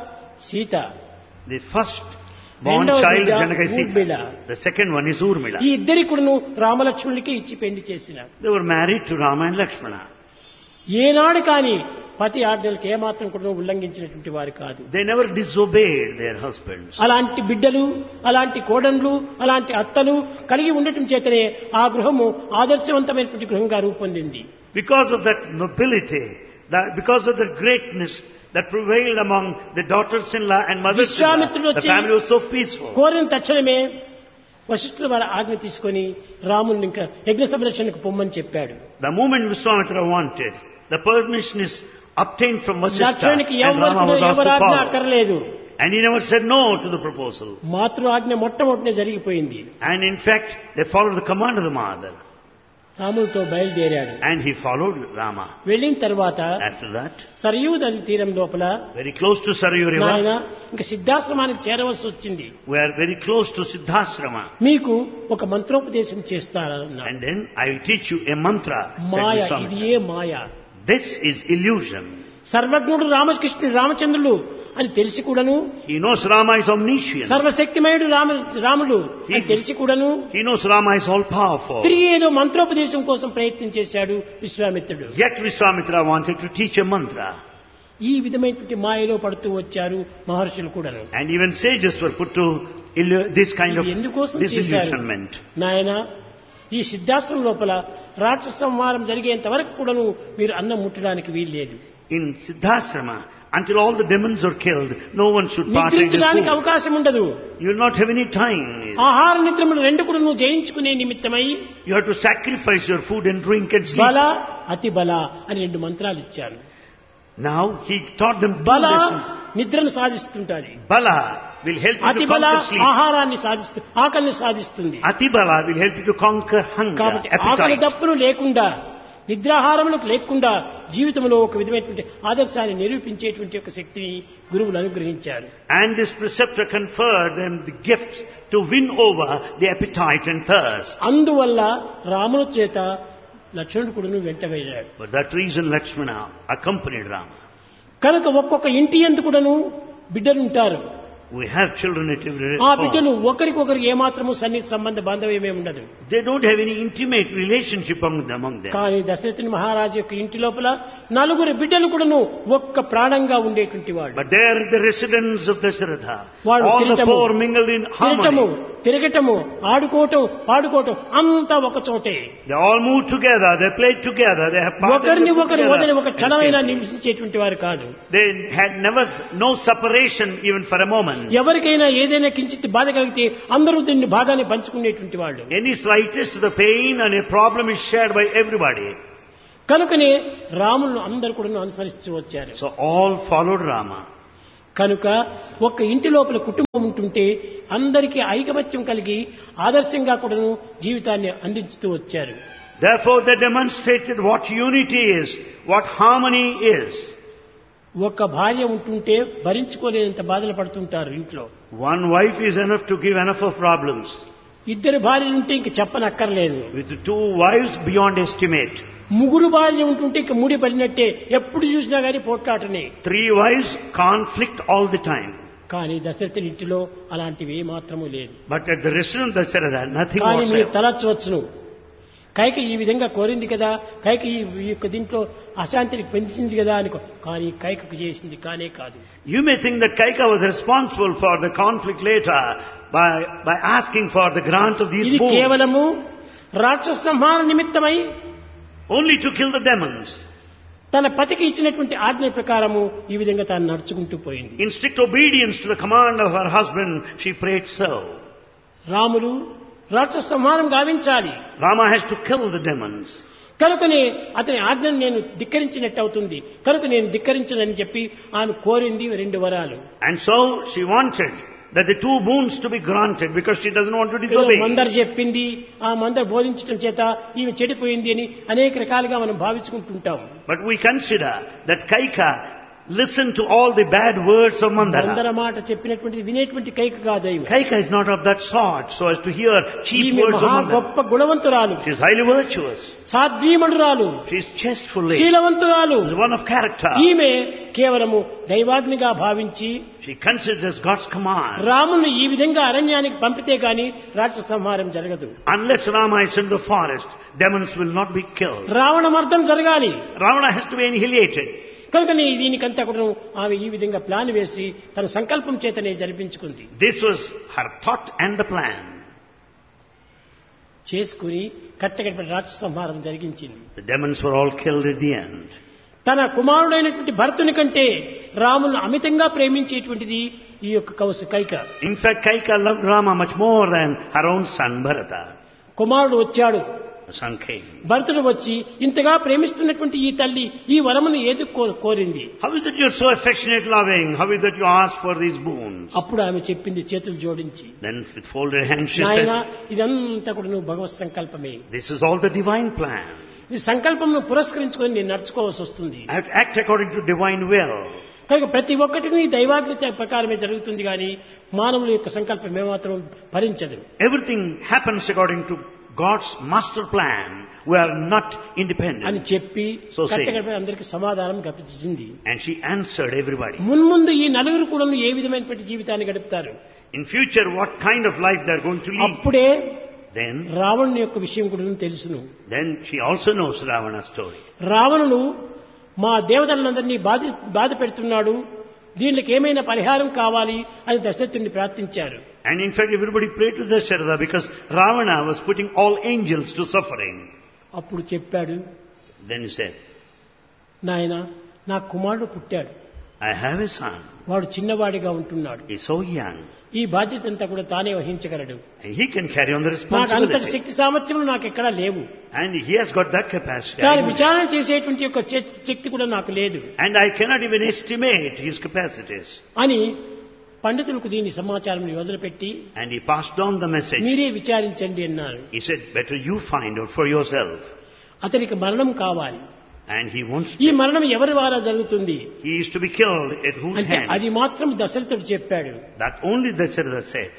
సీత, The first born రెండవ child బిడ్డ of Janaka is Urmila. Sita. The second one is Urmila. ఈ ఇద్దరి కూడాను రామలక్ష్మణులకి ఇచ్చి పెళ్లి చేసిన. They were married to Rama and Lakshmana. ఏనాడు కానీ పతి ఆజ్ఞలకు ఏమాత్రం కూడా ఉల్లంఘించినటువంటి వారు కాదు. They never disobeyed their husbands. అలాంటి బిడ్డలు, అలాంటి కోడన్లు, అలాంటి అత్తలు కలిగి ఉండటం చేతనే ఆ గృహము ఆదర్శవంతమైనటువంటి గృహంగా రూపొందింది. Because of that nobility, that because of the greatness that prevailed among the daughters-in-law and mothers-in-law, విశ్వామిత్రుడు the వచ్చి family was so peaceful. కోరిన తక్షణమే వశిష్ఠుల వారి ఆజ్ఞ తీసుకొని రాముని ఇంకా యజ్ఞ సంరక్షణకు పొమ్మని చెప్పాడు. The moment Vishwamitra wanted, the permission is obtained from Vasishtha లక్ష్మణునికి and Rama was asked to ఎవరాజ్ఞ follow. అక్కర్లేదు. And he never said no to the proposal. మాతృ ఆజ్ఞ మొట్టమొదటినే జరిగిపోయింది. And in fact, they followed the command of the mother. రాములతో బయలుదేరాడు. And he followed Rama. వెళ్ళిన తర్వాత After that, Sarayu నది తీరం లోపల very close to Sarayu నాయన River, ఇంకా సిద్ధాశ్రమానికి చేరవలసి వచ్చింది. we are very close to Siddhasrama. మీకు ఒక మంత్రోపదేశం చేస్తారన్నారు. And then I will teach you a mantra, said మాయ, ఇది Vishwamitra. A Maya? This is illusion. సర్వజ్ఞుడు రామకృష్ణుడు రామచంద్రులు అని తెలిసి కూడాను, He knows Rama is omniscient. సర్వశక్తిమయుడు Rama రాముడు అని తెలిసి కూడాను He knows Rama is all powerful. తిరిగి ఏదో మంత్రోపదేశం కోసం ప్రయత్నం చేశాడు విశ్వామిత్రుడు. Yet Vishwamitra wanted to teach a mantra. ఈ విధమైనటువంటి మాయలో పడుతూ వచ్చారు మహర్షులు కూడాను. And even sages were put to illu- this kind of ఇది ఎందుకోసం చేశారు? disillusionment. నాయన, ఈ సిద్ధాశ్రమం లోపల రాక్షస సంహారం జరిగేంత వరకు కూడాను మీరు అన్నం ముట్టడానికి వీల్లేదు. In Siddhasrama, until all the demons are killed, no one should partake the నిద్రించడానికి food. అవకాశం ఉండదు. You will not have any time. ఆహార నిద్రములు రెండు కూడా నువ్వు జయించుకునే నిమిత్తమై You have to sacrifice your food and drink and sleep. బల అతి బల అని రెండు మంత్రాలు ఇచ్చారు. Now he taught them two బల lessons. నిద్రను సాధిస్తుంటాది, Bala will help you అతి to బల conquer sleep. ఆహారాన్ని సాధిస్తూ ఆకలిని సాధిస్తుంది. Ati Bala will help you to conquer hunger, కాబట్టి ఆకలి appetite. దప్పులు లేకుండా నిద్రాహారములకు లేకుండా జీవితంలో ఒక విధమైనటువంటి ఆదర్శాన్ని నిరూపించేటువంటి ఒక శక్తిని గురువులు అనుగ్రహించారు. And this preceptor conferred them the gift to win over the appetite and thirst. అందువల్ల రాముల చేత లక్ష్మణుడు కూడా వెంట వెళ్ళాడు. For that reason Lakshmana accompanied Rama. కనుక ఒక్కొక్క ఇంటి యందు కూడాను బిడ్డలుంటారు. We have children at every ఆ home. బిడ్డలు ఒకరికొకరు ఏమాత్రము సన్నిహిత సంబంధ బాంధవ్యమే ఉండదు. They don't have any intimate relationship among them. Among them. కానీ దశరథుని మహారాజు యొక్క ఇంటి లోపల నలుగురు బిడ్డలు కూడాను ఒక్క ప్రాణంగా ఉండేటువంటి వాడు. But they are the residents of Dasharatha. వాళ్ళు All the తిరగటము, four mingled in తిరగటము, harmony. తిరగటము, ఆడుకోవటం, పాడుకోవటం అంతా ఒక చోటే. They all moved together. They played together. They have parted ఒకరిని ఒకరు వదిలి ఒక together. క్షణమైనా And నివసించేటువంటి వారు కాదు. They had never no separation even for a moment. ఎవరికైనా ఏదైనా కించిత్ బాధ కలిగితే అందరూ దీన్ని బాగానే పంచుకునేటువంటి వాళ్ళు. Any slightest the pain and a problem is shared by everybody. కనుకనే రాములను అందరూ కూడా అనుసరిస్తూ వచ్చారు. So all followed Rama. కనుక ఒక్క ఇంటి లోపల కుటుంబం ఉంటుంటే అందరికీ ఐకమత్యం కలిగి ఆదర్శంగా కూడాను జీవితాన్ని అందించుతూ వచ్చారు. Therefore they demonstrated what unity is, what harmony is. ఒక్క భార్య ఉంటుంటే భరించుకోలేనంత బాధలు పడుతుంటారు ఇంట్లో. One wife is enough to give enough of problems. ఇద్దరు భార్యలు ఉంటే ఇంక చెప్పనక్కర్లేదు. With two wives beyond estimate. ముగ్గురు భార్య ఉంటుంటే ఇంక ముడి పడినట్టే, ఎప్పుడు చూసినా గానీ పోట్లాటనే. Three wives, conflict all the time. కానీ దశరథుని ఇంటిలో అలాంటివి ఏ మాత్రము లేదు. But at the restaurant Dasharatha, nothing కానీ మీరు whatsoever. తలచవచ్చును, కైక ఈ విధంగా కోరింది కదా, కైక ఈ యొక్క దీంట్లో అశాంతిని పెంచింది కదా అని. కానీ కైకకు చేసింది కానే కాదు. You may think that Kaika was responsible for the conflict later by, by asking for the grant of these ఇది boons. కేవలము రాక్షస సంహార నిమిత్తమై Only to kill the demons. తన పతికి ఇచ్చినటువంటి ఆజ్ఞ ప్రకారము ఈ విధంగా తాను నడుచుకుంటూ పోయింది. In strict obedience to the command of her husband, she prayed so. Ramulu రాక్షస సంహారం గావించాలి, Rama has to kill the demons. కనుకనే అతని ఆజ్ఞను నేను ధిక్కరించినట్టు అవుతుంది, కనుక నేను ధిక్కరించనని చెప్పి ఆమె కోరింది రెండు వరాలు. And so she wanted that the two boons to be granted because she doesn't want to disobey. మందరు చెప్పింది, ఆ మందరు బోధించడం చేత ఈమె చెడిపోయింది అని అనేక రకాలుగా మనం భావించుకుంటుంటాం. But we consider that Kaika listened to all the bad words of Mandara. మందర మాట చెప్పినటువంటి వినేటువంటి కైక కాదు ఈమె. Kaika is not of that sort so as to hear cheap ఈమె words of మహా Mandara. గొప్ప గుణవంతురాలు, She is highly virtuous. సాధ్వీమణురాలు, She is chasteful lady. శీలవంతురాలు. She is one of character. ఈమె కేవలము దైవాగ్నిగా భావించి She considers God's command. రాముని ఈ విధంగా అరణ్యానికి పంపితే గాని రాక్షస సంహారం జరగదు. Unless Rama is in the forest, demons will not be killed. Ravana మర్దం జరగాలి, Ravana has to be annihilated. కనుక దీనికంతా కూడా ఆమె ఈ విధంగా ప్లాన్ వేసి తన సంకల్పం చేతనే జరిపించుకుంది. This was her thought and the plan. చేసుకుని కట్టకట్ట రాక్షస సంహారం జరిగించింది. The demons were all killed at the end. తన కుమారుడైనటువంటి భరతుని కంటే రామును అమితంగా ప్రేమించేటువంటిది ఈ యొక్క కౌసు Kaika. In fact, Kaika loved Rama much more than her own son Bharata. కుమారుడు వచ్చాడు, The son came. భరతుడు వచ్చి ఇంతగా ప్రేమిస్తున్నటువంటి ఈ తల్లి ఈ వరమును ఏది కో- కోరింది. How is it you're so affectionate, loving? How is it you ask for these boons? అప్పుడు ఆమె చెప్పింది చేతులు జోడించి, Then with folded hands she నాయనా said, ఇదంతా కూడా నువ్వు భగవత్ సంకల్పమే. this is all the divine plan. ఈ సంకల్పం పురస్కరించుకొని నేను నడుచుకోవాల్సి వస్తుంది. I have to act according to divine will. కనుక ప్రతి ఒక్కటిని దైవాజ్ఞ ప్రకారమే జరుగుతుంది కానీ మానవుల యొక్క సంకల్పం ఏమాత్రం భరించదు. Everything happens according to God's master plan. We are not అని independent. చెప్పి So say. కట్టకట్ట అందరికి సమాధానం గతించింది. And she answered everybody. మున్ముందు ఈ నలుగురు కూడా ఏ విధమైనటువంటి జీవితాన్ని గడుపుతారు. In future, what kind of life they are going to lead. అప్పుడే Then, రావణుని యొక్క విషయం కూడా తెలుసును. then she also knows Ravana's story. రావణుడు మా దేవతలందరినీ బాధ బాధ పెడుతున్నాడు, దీనికి ఏమైనా పరిహారం కావాలి అని దశరథుడిని ప్రార్థించారు. And in fact, everybody prayed to Dasharatha because Ravana was putting all angels to suffering. అప్పుడు చెప్పాడు, Then he said, నాయన నా కుమారుడు పుట్టాడు, I have a son. వాడు చిన్నవాడిగా ఉంటున్నాడు, He's so young. ఈ బాధ్యత అంతా కూడా తానే వహించగలడు, And he can carry on the నాకు అంతటి responsibility. శక్తి సామర్థ్యములు నాకు ఎక్కడా లేవు, And he has got that capacity. దాని విచారణ చేసేటువంటి యొక్క చే- శక్తి కూడా నాకు లేదు And I cannot even estimate his capacities. అని పండితులకు దీని సమాచారం వదిలిపెట్టి And he passed on the message. మీరే విచారించండి అన్నారు. He said, better you find out for yourself. అతనికి మరణం కావాలి. And he wants ఈ to. మరణం ఎవరి ద్వారా జరుగుతుంది He is to be killed at whose అంటే అది hands? మాత్రం దశరథుడు చెప్పాడు. That only Dasharatha said.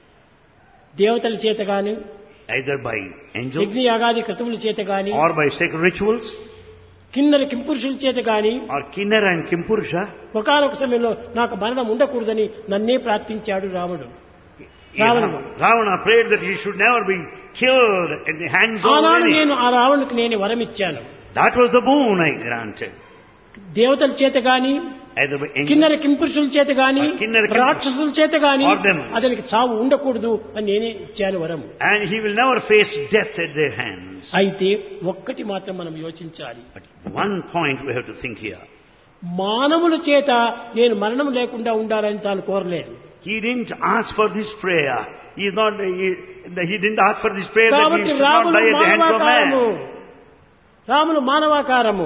దేవతల చేత గాని Either by angels యజ్ఞయాగాది క్రతువుల చేత గాని or by sacred rituals కిన్నర కింపురుషుల చేత గాని or Kinnara and Kimpurusha. ఒకనొక సమయంలో నాకు మరణం ఉండకూడదని నన్నే ప్రార్థించాడు రాముడు. Ravana, Ravana prayed that he should never be killed at the hands of ఆనాడు any. నేను ఆ రావణునికి నేను వరం ఇచ్చాను. That was the boon I granted. దేవతల చేత గాని Either by కిన్నర angels కింపురుషుల చేత గాని ఆ కిన్నర కింపురుషుల రాక్షసుల చేత గాని or demons. అతనికి చావు ఉండకూడదు అని నేనే ఇచ్చాను వరం. and he will never face death at their hands. అయితే ఒక్కటి మాత్రం మనం యోచించాలి. But one point we have to think here. మానవుల చేత నేను మరణం లేకుండా ఉండాలని తాను కోరలేదు. He didn't ask for this prayer. He is not. He, he didn't ask for this prayer that he కాబట్టి should not రాముడు die at the hands of మానవాకారము, man. రాముడు మానవాకారము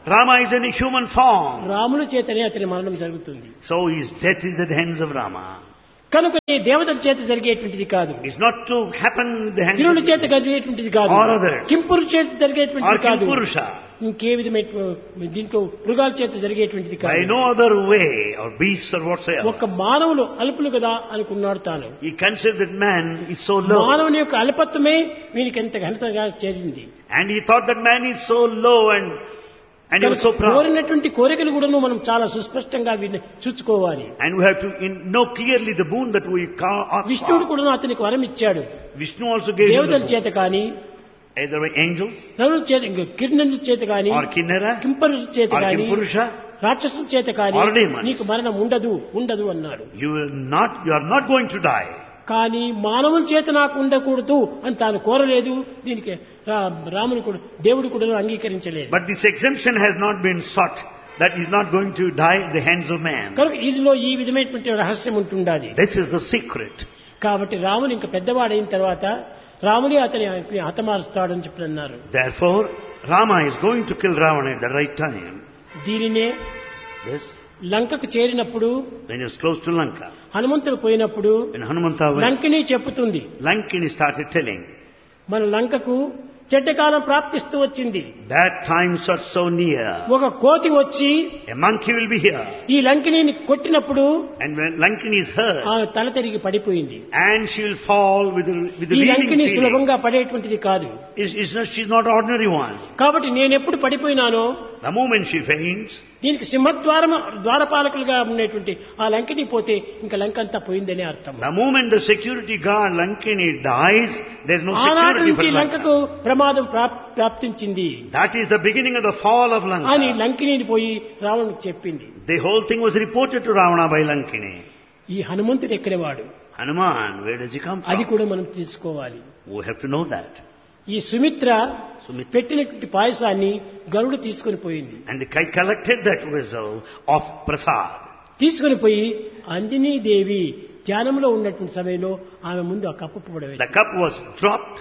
Rama is in a human form. రాముని చేతనే అతని మరణం జరుగుతుంది. So his death is at the hands of Rama. కనుక ఈ దేవతల చేత జరిగేటువంటిది కాదు, It's not to happen at the hands కిరుల of చేత జరిగేటువంటిది కాదు, Or others. కింపురు చేత or జరిగేటువంటిది కాదు, Kimpurusha. ఇంకే విధమైన దీంట్లో మృగాల చేత జరిగేటువంటిది By కాదు. no other way, or beasts or whatsoever. ఒక మానవులు అల్పులు కదా అనుకున్నాడు తాను. He considered that man is so low. మానవుని యొక్క అల్పత్వమే వీనికి ఎంత ఘనతగా చేరింది. And he thought that man is so low and and he was so proud. కోరినటువంటి కోరికలు కూడా మనం చాలా సుస్పష్టంగా వీటిని చూసుకోవాలి. And we have to in- know clearly the boon that we ca- ask విష్ణువుడు for. కూడా అతనికి వరం ఇచ్చాడు. Vishnu also gave him the దేవతల boon. చేత కానీ, Either by angels నరుల చేత, కిరణుల చేత కానీ, or Kinnara కింపరుల చేత or కానీ, Kimpurusha. రాక్షసుల చేత కానీ Or demons. నీకు మరణం ఉండదు ఉండదు అన్నాడు. You will not, you are not going to die. కానీ మానవుల చేత నాకు ఉండకూడదు అని తాను కోరలేదు. దీనికి రా- రాముడు కూడా దేవుడు కూడా అంగీకరించలేదు. But this exemption has not been sought. That is not going to die at the hands of man. కనుక ఇదిలో ఈ విధమైనటువంటి రహస్యం ఉంటుండాలి. This is the secret. కాబట్టి రాముడు ఇంకా పెద్దవాడైన తర్వాత రాముడే అతని హతమారుస్తాడని చెప్పి అన్నారు. Therefore, Rama is going to kill Ravana at the right time. దీనినే Yes. లంకకు చేరినప్పుడు, When he was close to Lanka, హనుమంతుడు పోయినప్పుడు when Hanumanta went, Lankini చెప్పుతుంది, Lankini started telling, మన లంకకు చెడ్డకాలం ప్రాప్తిస్తూ వచ్చింది. that times are so near. ఒక కోతి వచ్చి A monkey will be here. ఈ లంకిని కొట్టినప్పుడు And when Lankini is hurt, ఆమె తల తిరిగి పడిపోయింది. and she will fall with the, with the ఈ reeling లంకిని feeling. సులభంగా పడేటువంటిది కాదు. Is, is not, she's not ordinary one. కాబట్టి నేను ఎప్పుడు పడిపోయినానో The moment she faints, దీనికి సింహద్వారం ద్వారపాలకులుగా ఉన్నటువంటి ఆ లంకిని పోతే ఇంకా లంక అంతా పోయిందనే అర్థం. the moment the security guard Lankini dies, there's no ఆనాటి security నుంచి for లంకకు Lanka. ప్రమాదం ప్రాప్- ప్రాప్తించింది That is the beginning of the fall of అని Lanka. లంకిని పోయి రావణుడికి చెప్పింది. The whole thing was reported to Ravana by Lankini. ఈ హనుమంతుడు ఎక్కడవాడు, Hanuman, where does he come అది from? కూడా మనం తీసుకోవాలి. We have to know that. ఈ సుమిత్ర Sumitra. పెట్టినటువంటి పాయసాన్ని గరుడు తీసుకొని పోయింది. And the kite collected that vessel of prasad. తీసుకొని పోయి అంజనీదేవి ధ్యానంలో ఉన్నటువంటి సమయంలో ఆమె ముందు ఆ cup The పడవేసింది. cup was dropped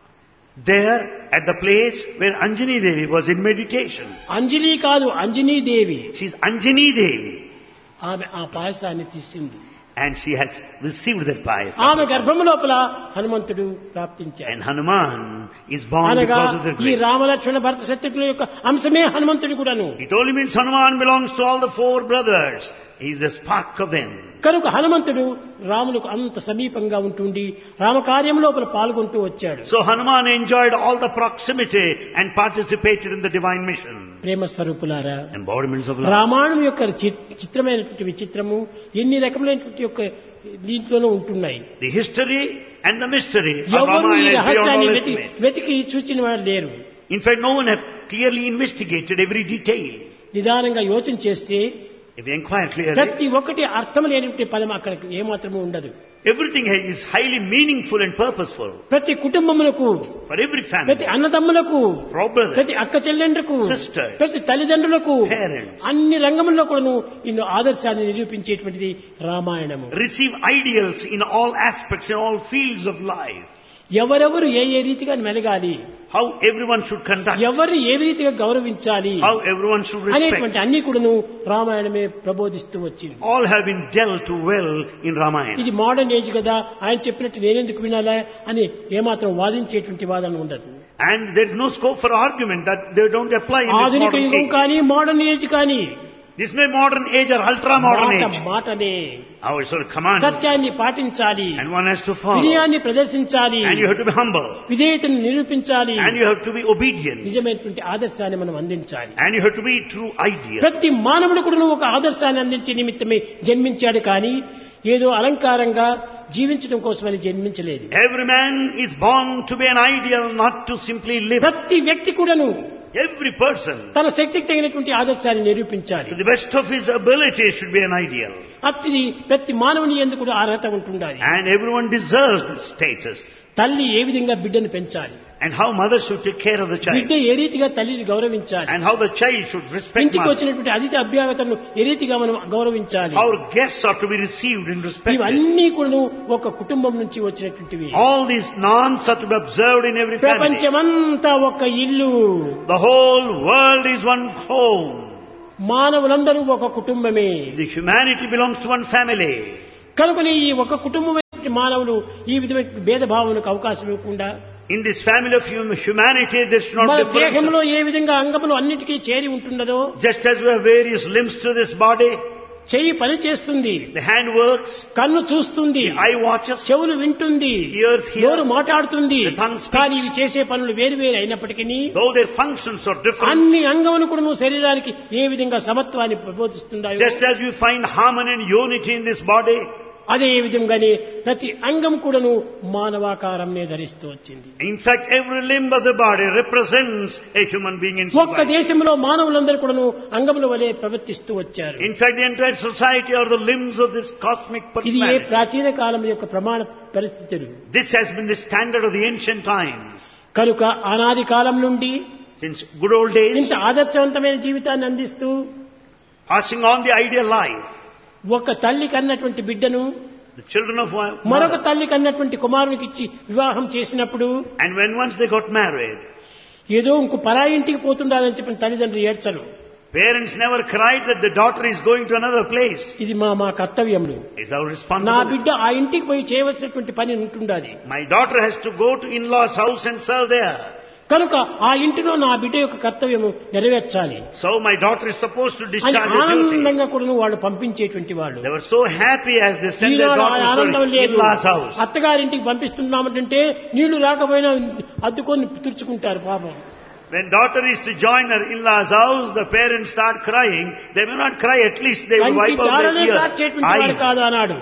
there at the place where Anjani Devi was in meditation. అంజలి కాదు, అంజనీదేవి. She's Anjani Devi. ఆమె ఆ పాయసాన్ని తీసింది. And she has received that payasam. ఆమె గర్భము లోపల హనుమంతుడు ప్రాప్తించాడు. And Hanuman is born అనగా because of the ఈ grace. రామలక్ష్మణ భరత శత్రుఘ్నుల యొక్క అంశమే హనుమంతుడు కూడాను. It only means Hanuman belongs to all the four brothers. He is the spark of them. కనుక హనుమంతుడు రాములకు అంత సమీపంగా ఉంటుండి రామకార్యం లోపల పాల్గొంటూ వచ్చాడు. So Hanuman enjoyed all the proximity and participated in the divine mission. ప్రేమ స్వరూపులారా, Embodiments of love. రామాయణం యొక్క చి- చిత్రమైనటువంటి విచిత్రము ఎన్ని రకములైనటువంటి యొక్క దీంట్లోనూ ఉంటున్నాయి. The history and the mystery of ఎవరు ఈ Ramayana is beyond రహస్యాన్ని all వెతి- estimate. వెతికి చూచిన వారు లేరు. In fact, no one has clearly investigated every detail. నిదానంగా యోచన చేస్తే If you inquire clearly, ప్రతి ఒక్కటి అర్థం లేనటువంటి పదం అక్కడ ఏమాత్రము ఉండదు. everything is highly meaningful and purposeful ప్రతి కుటుంబములకు, for every ప్రతి family, అన్నదమ్ములకు, for all brothers, ప్రతి అక్క చెల్లెండ్రకు, Sisters, ప్రతి తల్లిదండ్రులకు, parents. అన్ని రంగముల్లో కూడాను ఇన్ని ఆదర్శాన్ని నిరూపించేటువంటిది రామాయణము. receive ideals in all aspects, in all fields of life. ఎవరెవరు ఏ ఏ రీతిగా మెలగాలి, How everyone should conduct, ఎవరిని ఏ రీతిగా గౌరవించాలి how everyone should respect. అనేటువంటి అన్ని కూడాను రామాయణమే ప్రబోధిస్తూ వచ్చింది. All have been dealt well in Ramayana. ఇది మోడర్న్ ఏజ్ కదా, ఆయన చెప్పినట్టు నేనెందుకు వినాలా అని ఏమాత్రం వాదించేటువంటి వాదన ఉండదు. And there is no scope for argument that they don't apply in this ఆధునిక modern యుగం age. కానీ మోడర్న్ ఏజ్ కానీ This may modern age or ultra modern మాట age. మాటనే Our sort of command, సత్యాన్ని పాటించాలి, and one has to follow. వినయాన్ని ప్రదర్శించాలి, And you have to be humble. విధేయతను నిరూపించాలి, And you have to be obedient. నిజమైనటువంటి ఆదర్శాన్ని మనం అందించాలి. And you have to be true ideal. ప్రతి మానవుడు కూడా ఒక ఆదర్శాన్ని అందించే నిమిత్తమే జన్మించాడు కానీ ఏదో అలంకారంగా జీవించడం కోసమని జన్మించలేదు. Every man is born to be an ideal, not to simply live. ప్రతి వ్యక్తి కూడాను Every person, తన శక్తికి తగినటువంటి ఆదర్శాన్ని నిరూపించాలి. to the best of his ability, should be an ideal. అట్టి ప్రతి మానవుని యందు కూడా అర్హత ఉంటుండాలి. And everyone deserves that status. తల్లి ఏ విధంగా బిడ్డను పెంచాలి, and how mother should take care of the బిడ్డ child, ఏ రీతిగా తల్లిని గౌరవించాలి, and how the child should respect ఇంటికి mother, వచ్చినటువంటి అతిథి అభ్యాగతను ఏ రీతిగా మనం గౌరవించాలి, how guests are to be received and respected. ఇవన్నీ కూడా ఒక కుటుంబం నుంచి వచ్చినటువంటివి. All these norms are to be observed in every family. ప్రపంచమంతా ఒక ఇల్లు, The whole world is one home. మానవులందరూ ఒక కుటుంబమే. The humanity belongs to one family. కనుకని ఈ ఒక కుటుంబమైన మానవులు ఈ విధమైన భేదభావనకు అవకాశం ఇవ్వకుండా, In this family of hum- humanity, there should not మన be దేహంలో differences. ఏ విధంగా అంగములు అన్నిటికీ చేరి ఉంటున్నదో, Just as we have various limbs to this body, చెయ్యి పని చేస్తుంది, the hand works, కన్ను చూస్తుంది, the eye watches, చెవులు వింటుంది, ears hear, నోరు మాట్లాడుతుంది. the tongue speaks. కానీ ఇవి చేసే పనులు వేరు వేరు అయినప్పటికీ though their functions are different, అన్ని అంగములు కూడా నువ్వు శరీరానికి ఏ విధంగా సమత్వాన్ని ప్రబోధిస్తున్నాయో, just as you find harmony and unity in this body, అదే విధంగానే ప్రతి అంగం కూడాను మానవాకారంనే ధరిస్తూ వచ్చింది. in fact every limb of the body represents a human being in ఒక్క society. దేశంలో మానవులందరూ కూడాను అంగముల వలె ప్రవర్తిస్తూ వచ్చారు. In fact, the entire society are the limbs of this cosmic ఇది ఏ personality. ప్రాచీన కాలం యొక్క ప్రమాణ పరిస్థితులు. This has been the standard of the ancient times. కనుక అనాది కాలం నుండి Since good old days, ఇంత ఆదర్శవంతమైన జీవితాన్ని అందిస్తూ passing on the ideal life, ఒక తల్లి కన్నటువంటి బిడ్డను the children of one మరొక mother, తల్లి కన్నటువంటి కుమారునికి ఇచ్చి వివాహం చేసినప్పుడు and when once they got married, ఏదో ఇంకో పరాయి ఇంటికి పోతుండాలని చెప్పిన తల్లిదండ్రులు ఏడ్చరు. parents never cried that the daughter is going to another place. ఇది మా మా కర్తవ్యములు. It's our నా responsibility. బిడ్డ ఆ ఇంటికి పోయి చేయవలసినటువంటి పని ఉంటుండాలి. My daughter has to go to in-laws' house and serve there. కనుక ఆ ఇంటిలో నా బిడ్డ యొక్క కర్తవ్యము నెరవేర్చాలి So my daughter is supposed to అని discharge her duty. ఆనందంగా కూడా వాళ్ళు పంపించేటువంటి వాళ్ళు. They were so happy as they sent their ఈనాడు ఆ daughters ఆనందం to లేదు. in-laws' house. అత్తగారింటికి పంపిస్తున్నామంటే నీళ్లు రాకపోయినా అద్దుకొని తుడుచుకుంటారు పాపం. When daughter is to join her in-laws' house, the parents start crying. They may not cry, at least they will కంటి wipe out దారలే their కార్చేటువంటి వాడు eyes. కాదు అన్నాడు.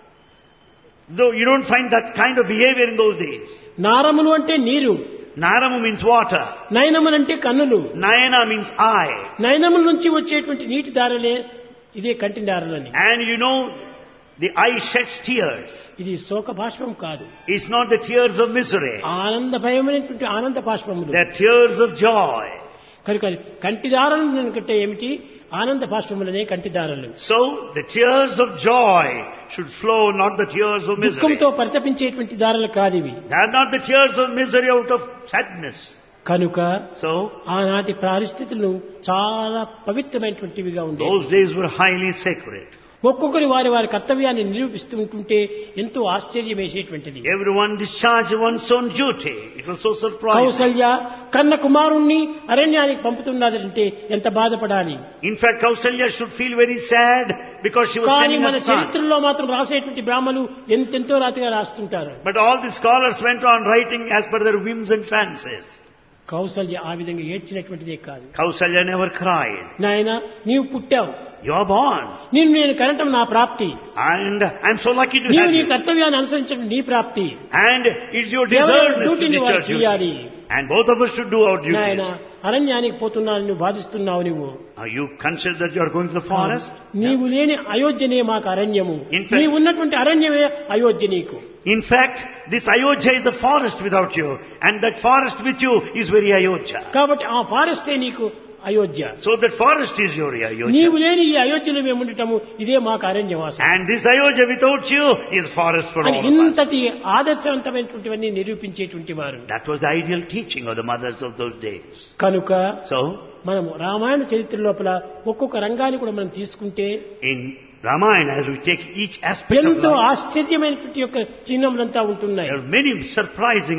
Though you don't find that kind of behavior in those days. నారములు అంటే నీరు, Naramu means water. నయనములు అంటే కన్నులు. Nayana means eye. నయనముల నుంచి వచ్చేటువంటి నీటి దారలే ఇదే కంటి దారలని. And you know, the eye sheds tears. ఇది శోక బాష్పం కాదు, It's not the tears of misery. ఆనందభయమైనటువంటి ఆనంద బాష్పములు. They're tears of joy. కనుక కంటి దారలు అంటే ఏమిటి? ఆనంద బాష్పములనే కంటి దారలు. So, the tears of joy should flow, not the tears of misery. దుఃఖంతో పరితపించేటువంటి దారలు కాదు ఇవి. They are not the tears of misery out of sadness. కనుక So, ఆనాటి పరిస్థితులు చాలా పవిత్రమైనటువంటివిగా ఉండేవి. those days were highly sacred. ఒక్కొక్కరి వారి వారి కర్తవ్యాన్ని నిరూపిస్తూ ఉంటుంటే ఎంతో ఆశ్చర్యం వేసేటువంటిది. Everyone discharged one's own duty. It was so surprising. Kaushalya కన్న కుమారుణ్ణి అరణ్యానికి పంపుతున్నదంటే ఎంత బాధపడాలి. In fact, Kausalya should feel very sad because she was కానీ sending మన her son. చరిత్రలో మాత్రం రాసేటువంటి బ్రాహ్మలు ఎంతెంతో రాతిగా రాస్తుంటారు. But all the scholars went on writing as per their whims and fancies. Kaushalya ఆ విధంగా ఏడ్చినటువంటిదే కాదు. Kausalya never cried. నాయన నీవు పుట్టావు, You are born. నిన్ను నేను కనటం నా ప్రాప్తి, And I'm so lucky to నీవు have నీ you. కర్తవ్యాన్ని అనుసరించడం నీ ప్రాప్తి. And it's your ఎవరి deservedness to డ్యూటీని వారు discharge చేయాలి. duty. And both of us should do our నాయన duties. అరణ్యానికి పోతున్నాను నువ్వు బాధిస్తున్నావు. నువ్వు Are you consider that you are going to the forest? నీవు లేని అయోధ్యనే మాకు అరణ్యము, In fact- నీవు ఉన్నటువంటి అరణ్యమే అయోధ్య నీకు. In fact, this Ayodhya is the forest without you. And that forest with you is very Ayodhya. కాబట్టి ఆ ఫారెస్టే నీకు Ayodhya. So that forest is your Ayodhya. నీవు లేని ఈ అయోధ్యలో మేము ఉండటము ఇదే మాకు అరణ్యవాసం And this Ayodhya without you is forest for అని all of us. ఇంతటి ఆదర్శవంతమైనటువంటివన్నీ నిరూపించేటువంటి వారు. That was the ideal teaching of the mothers of those days. కనుక So, మనము రామాయణ చరిత్ర లోపల ఒక్కొక్క రంగాన్ని కూడా మనం తీసుకుంటే in Ramayana, as we take each aspect of ఎంతో life, ఆశ్చర్యమైనటువంటి యొక్క చిహ్నములంతా ఉంటున్నాయి. there are many surprising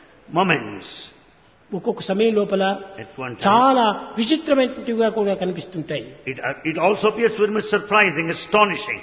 moments ఒక్కొక్క సమయం లోపల at one time. చాలా విచిత్రమైనటువంటివిగా కూడా కనిపిస్తుంటాయి. It, uh, it also appears very much surprising, astonishing.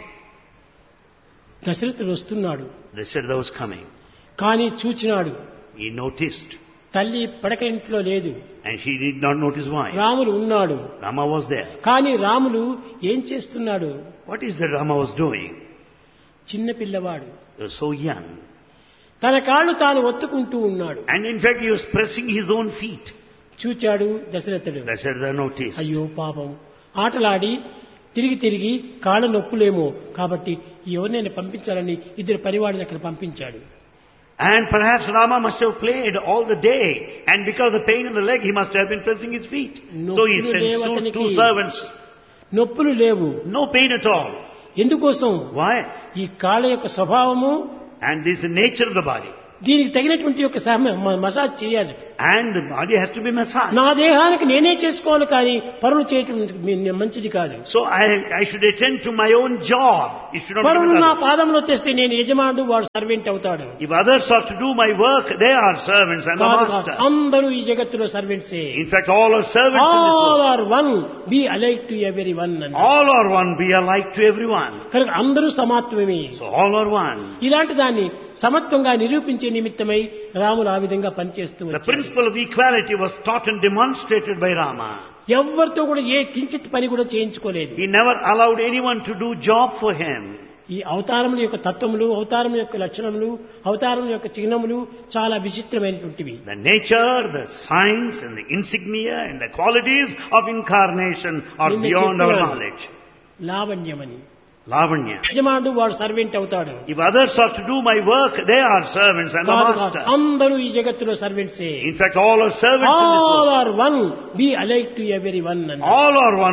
దశరథుడు వస్తున్నాడు, Dasharatha was coming. కానీ చూచినాడు He noticed. తల్లి పడక ఇంట్లో లేదు, And he did not notice why. రాముడు ఉన్నాడు. Rama was there. కానీ రాములు ఏం చేస్తున్నాడు? What is that Rama was doing? చిన్న పిల్లవాడు He was so young. తన కాళ్ళు తాను ఒత్తుకుంటూ ఉన్నాడు. And in fact, he was pressing his own feet. చూచాడు దశరథుడు. Dasharatha noticed. అయ్యో పాపం, ఆటలాడి తిరిగి తిరిగి కాళ్ళ నొప్పులేమో కాబట్టి ఎవరినైనా పంపించాలని ఇద్దరు పరివాడిని అక్కడ పంపించాడు. And perhaps Rama must have played all the day, and because of the pain in the leg, he must have been pressing his feet. So he sent two, two servants. నొప్పులు లేవు. No pain at all. ఎందుకోసం? Why? ఈ కాళ్ళ యొక్క స్వభావము, And this is the nature of the body. దీనికి తగినటువంటి యొక్క మసాజ్ చేయాలి. And the body has to be massaged. నా దేహానికి నేనే చేసుకోవాలి, కానీ పరులు చేయటం మంచిది కాదు. So I, I should attend to my own job. It should not పరులు be నా పాదంలో తెస్తే నేను యజమానుడు, వాడు సర్వెంట్ అవుతాడు. If others are to do my work, they are servants and the master. అందరూ ఈ జగత్తులో సర్వెంట్సే. In fact, all are servants in this All world. are one, be alike to everyone. All are one, be alike to everyone. కనుక అందరూ సమాత్వమే. So all are one. ఇలాంటి దాన్ని సమత్వంగా నిరూపించే నిమిత్తమై రాములు ఆ విధంగా పనిచేస్తూ The వచ్చారు. principle of equality was taught and demonstrated by Rama. ఎవరితో కూడా ఏ కించిత్ పని కూడా చేయించుకోలేదు. He never allowed anyone to do job for him. ఈ అవతారముల యొక్క తత్వములు, అవతారం యొక్క లక్షణములు, అవతారం యొక్క చిహ్నములు చాలా విచిత్రమైనటువంటివి. The nature, the signs and the insignia and the qualities of incarnation are నిన్న beyond our చెప్పాను. knowledge. లావణ్యమని. Lavanya. యజమానుడు, వాడు సర్వెంట్ అవుతాడు. If others are to do my work, they are servants and the కాదు కాదు, master. అందరూ ఈ జగత్తులో సర్వెంట్సే. In fact, all are servants in this All world. are one, be alike to everyone. All are one.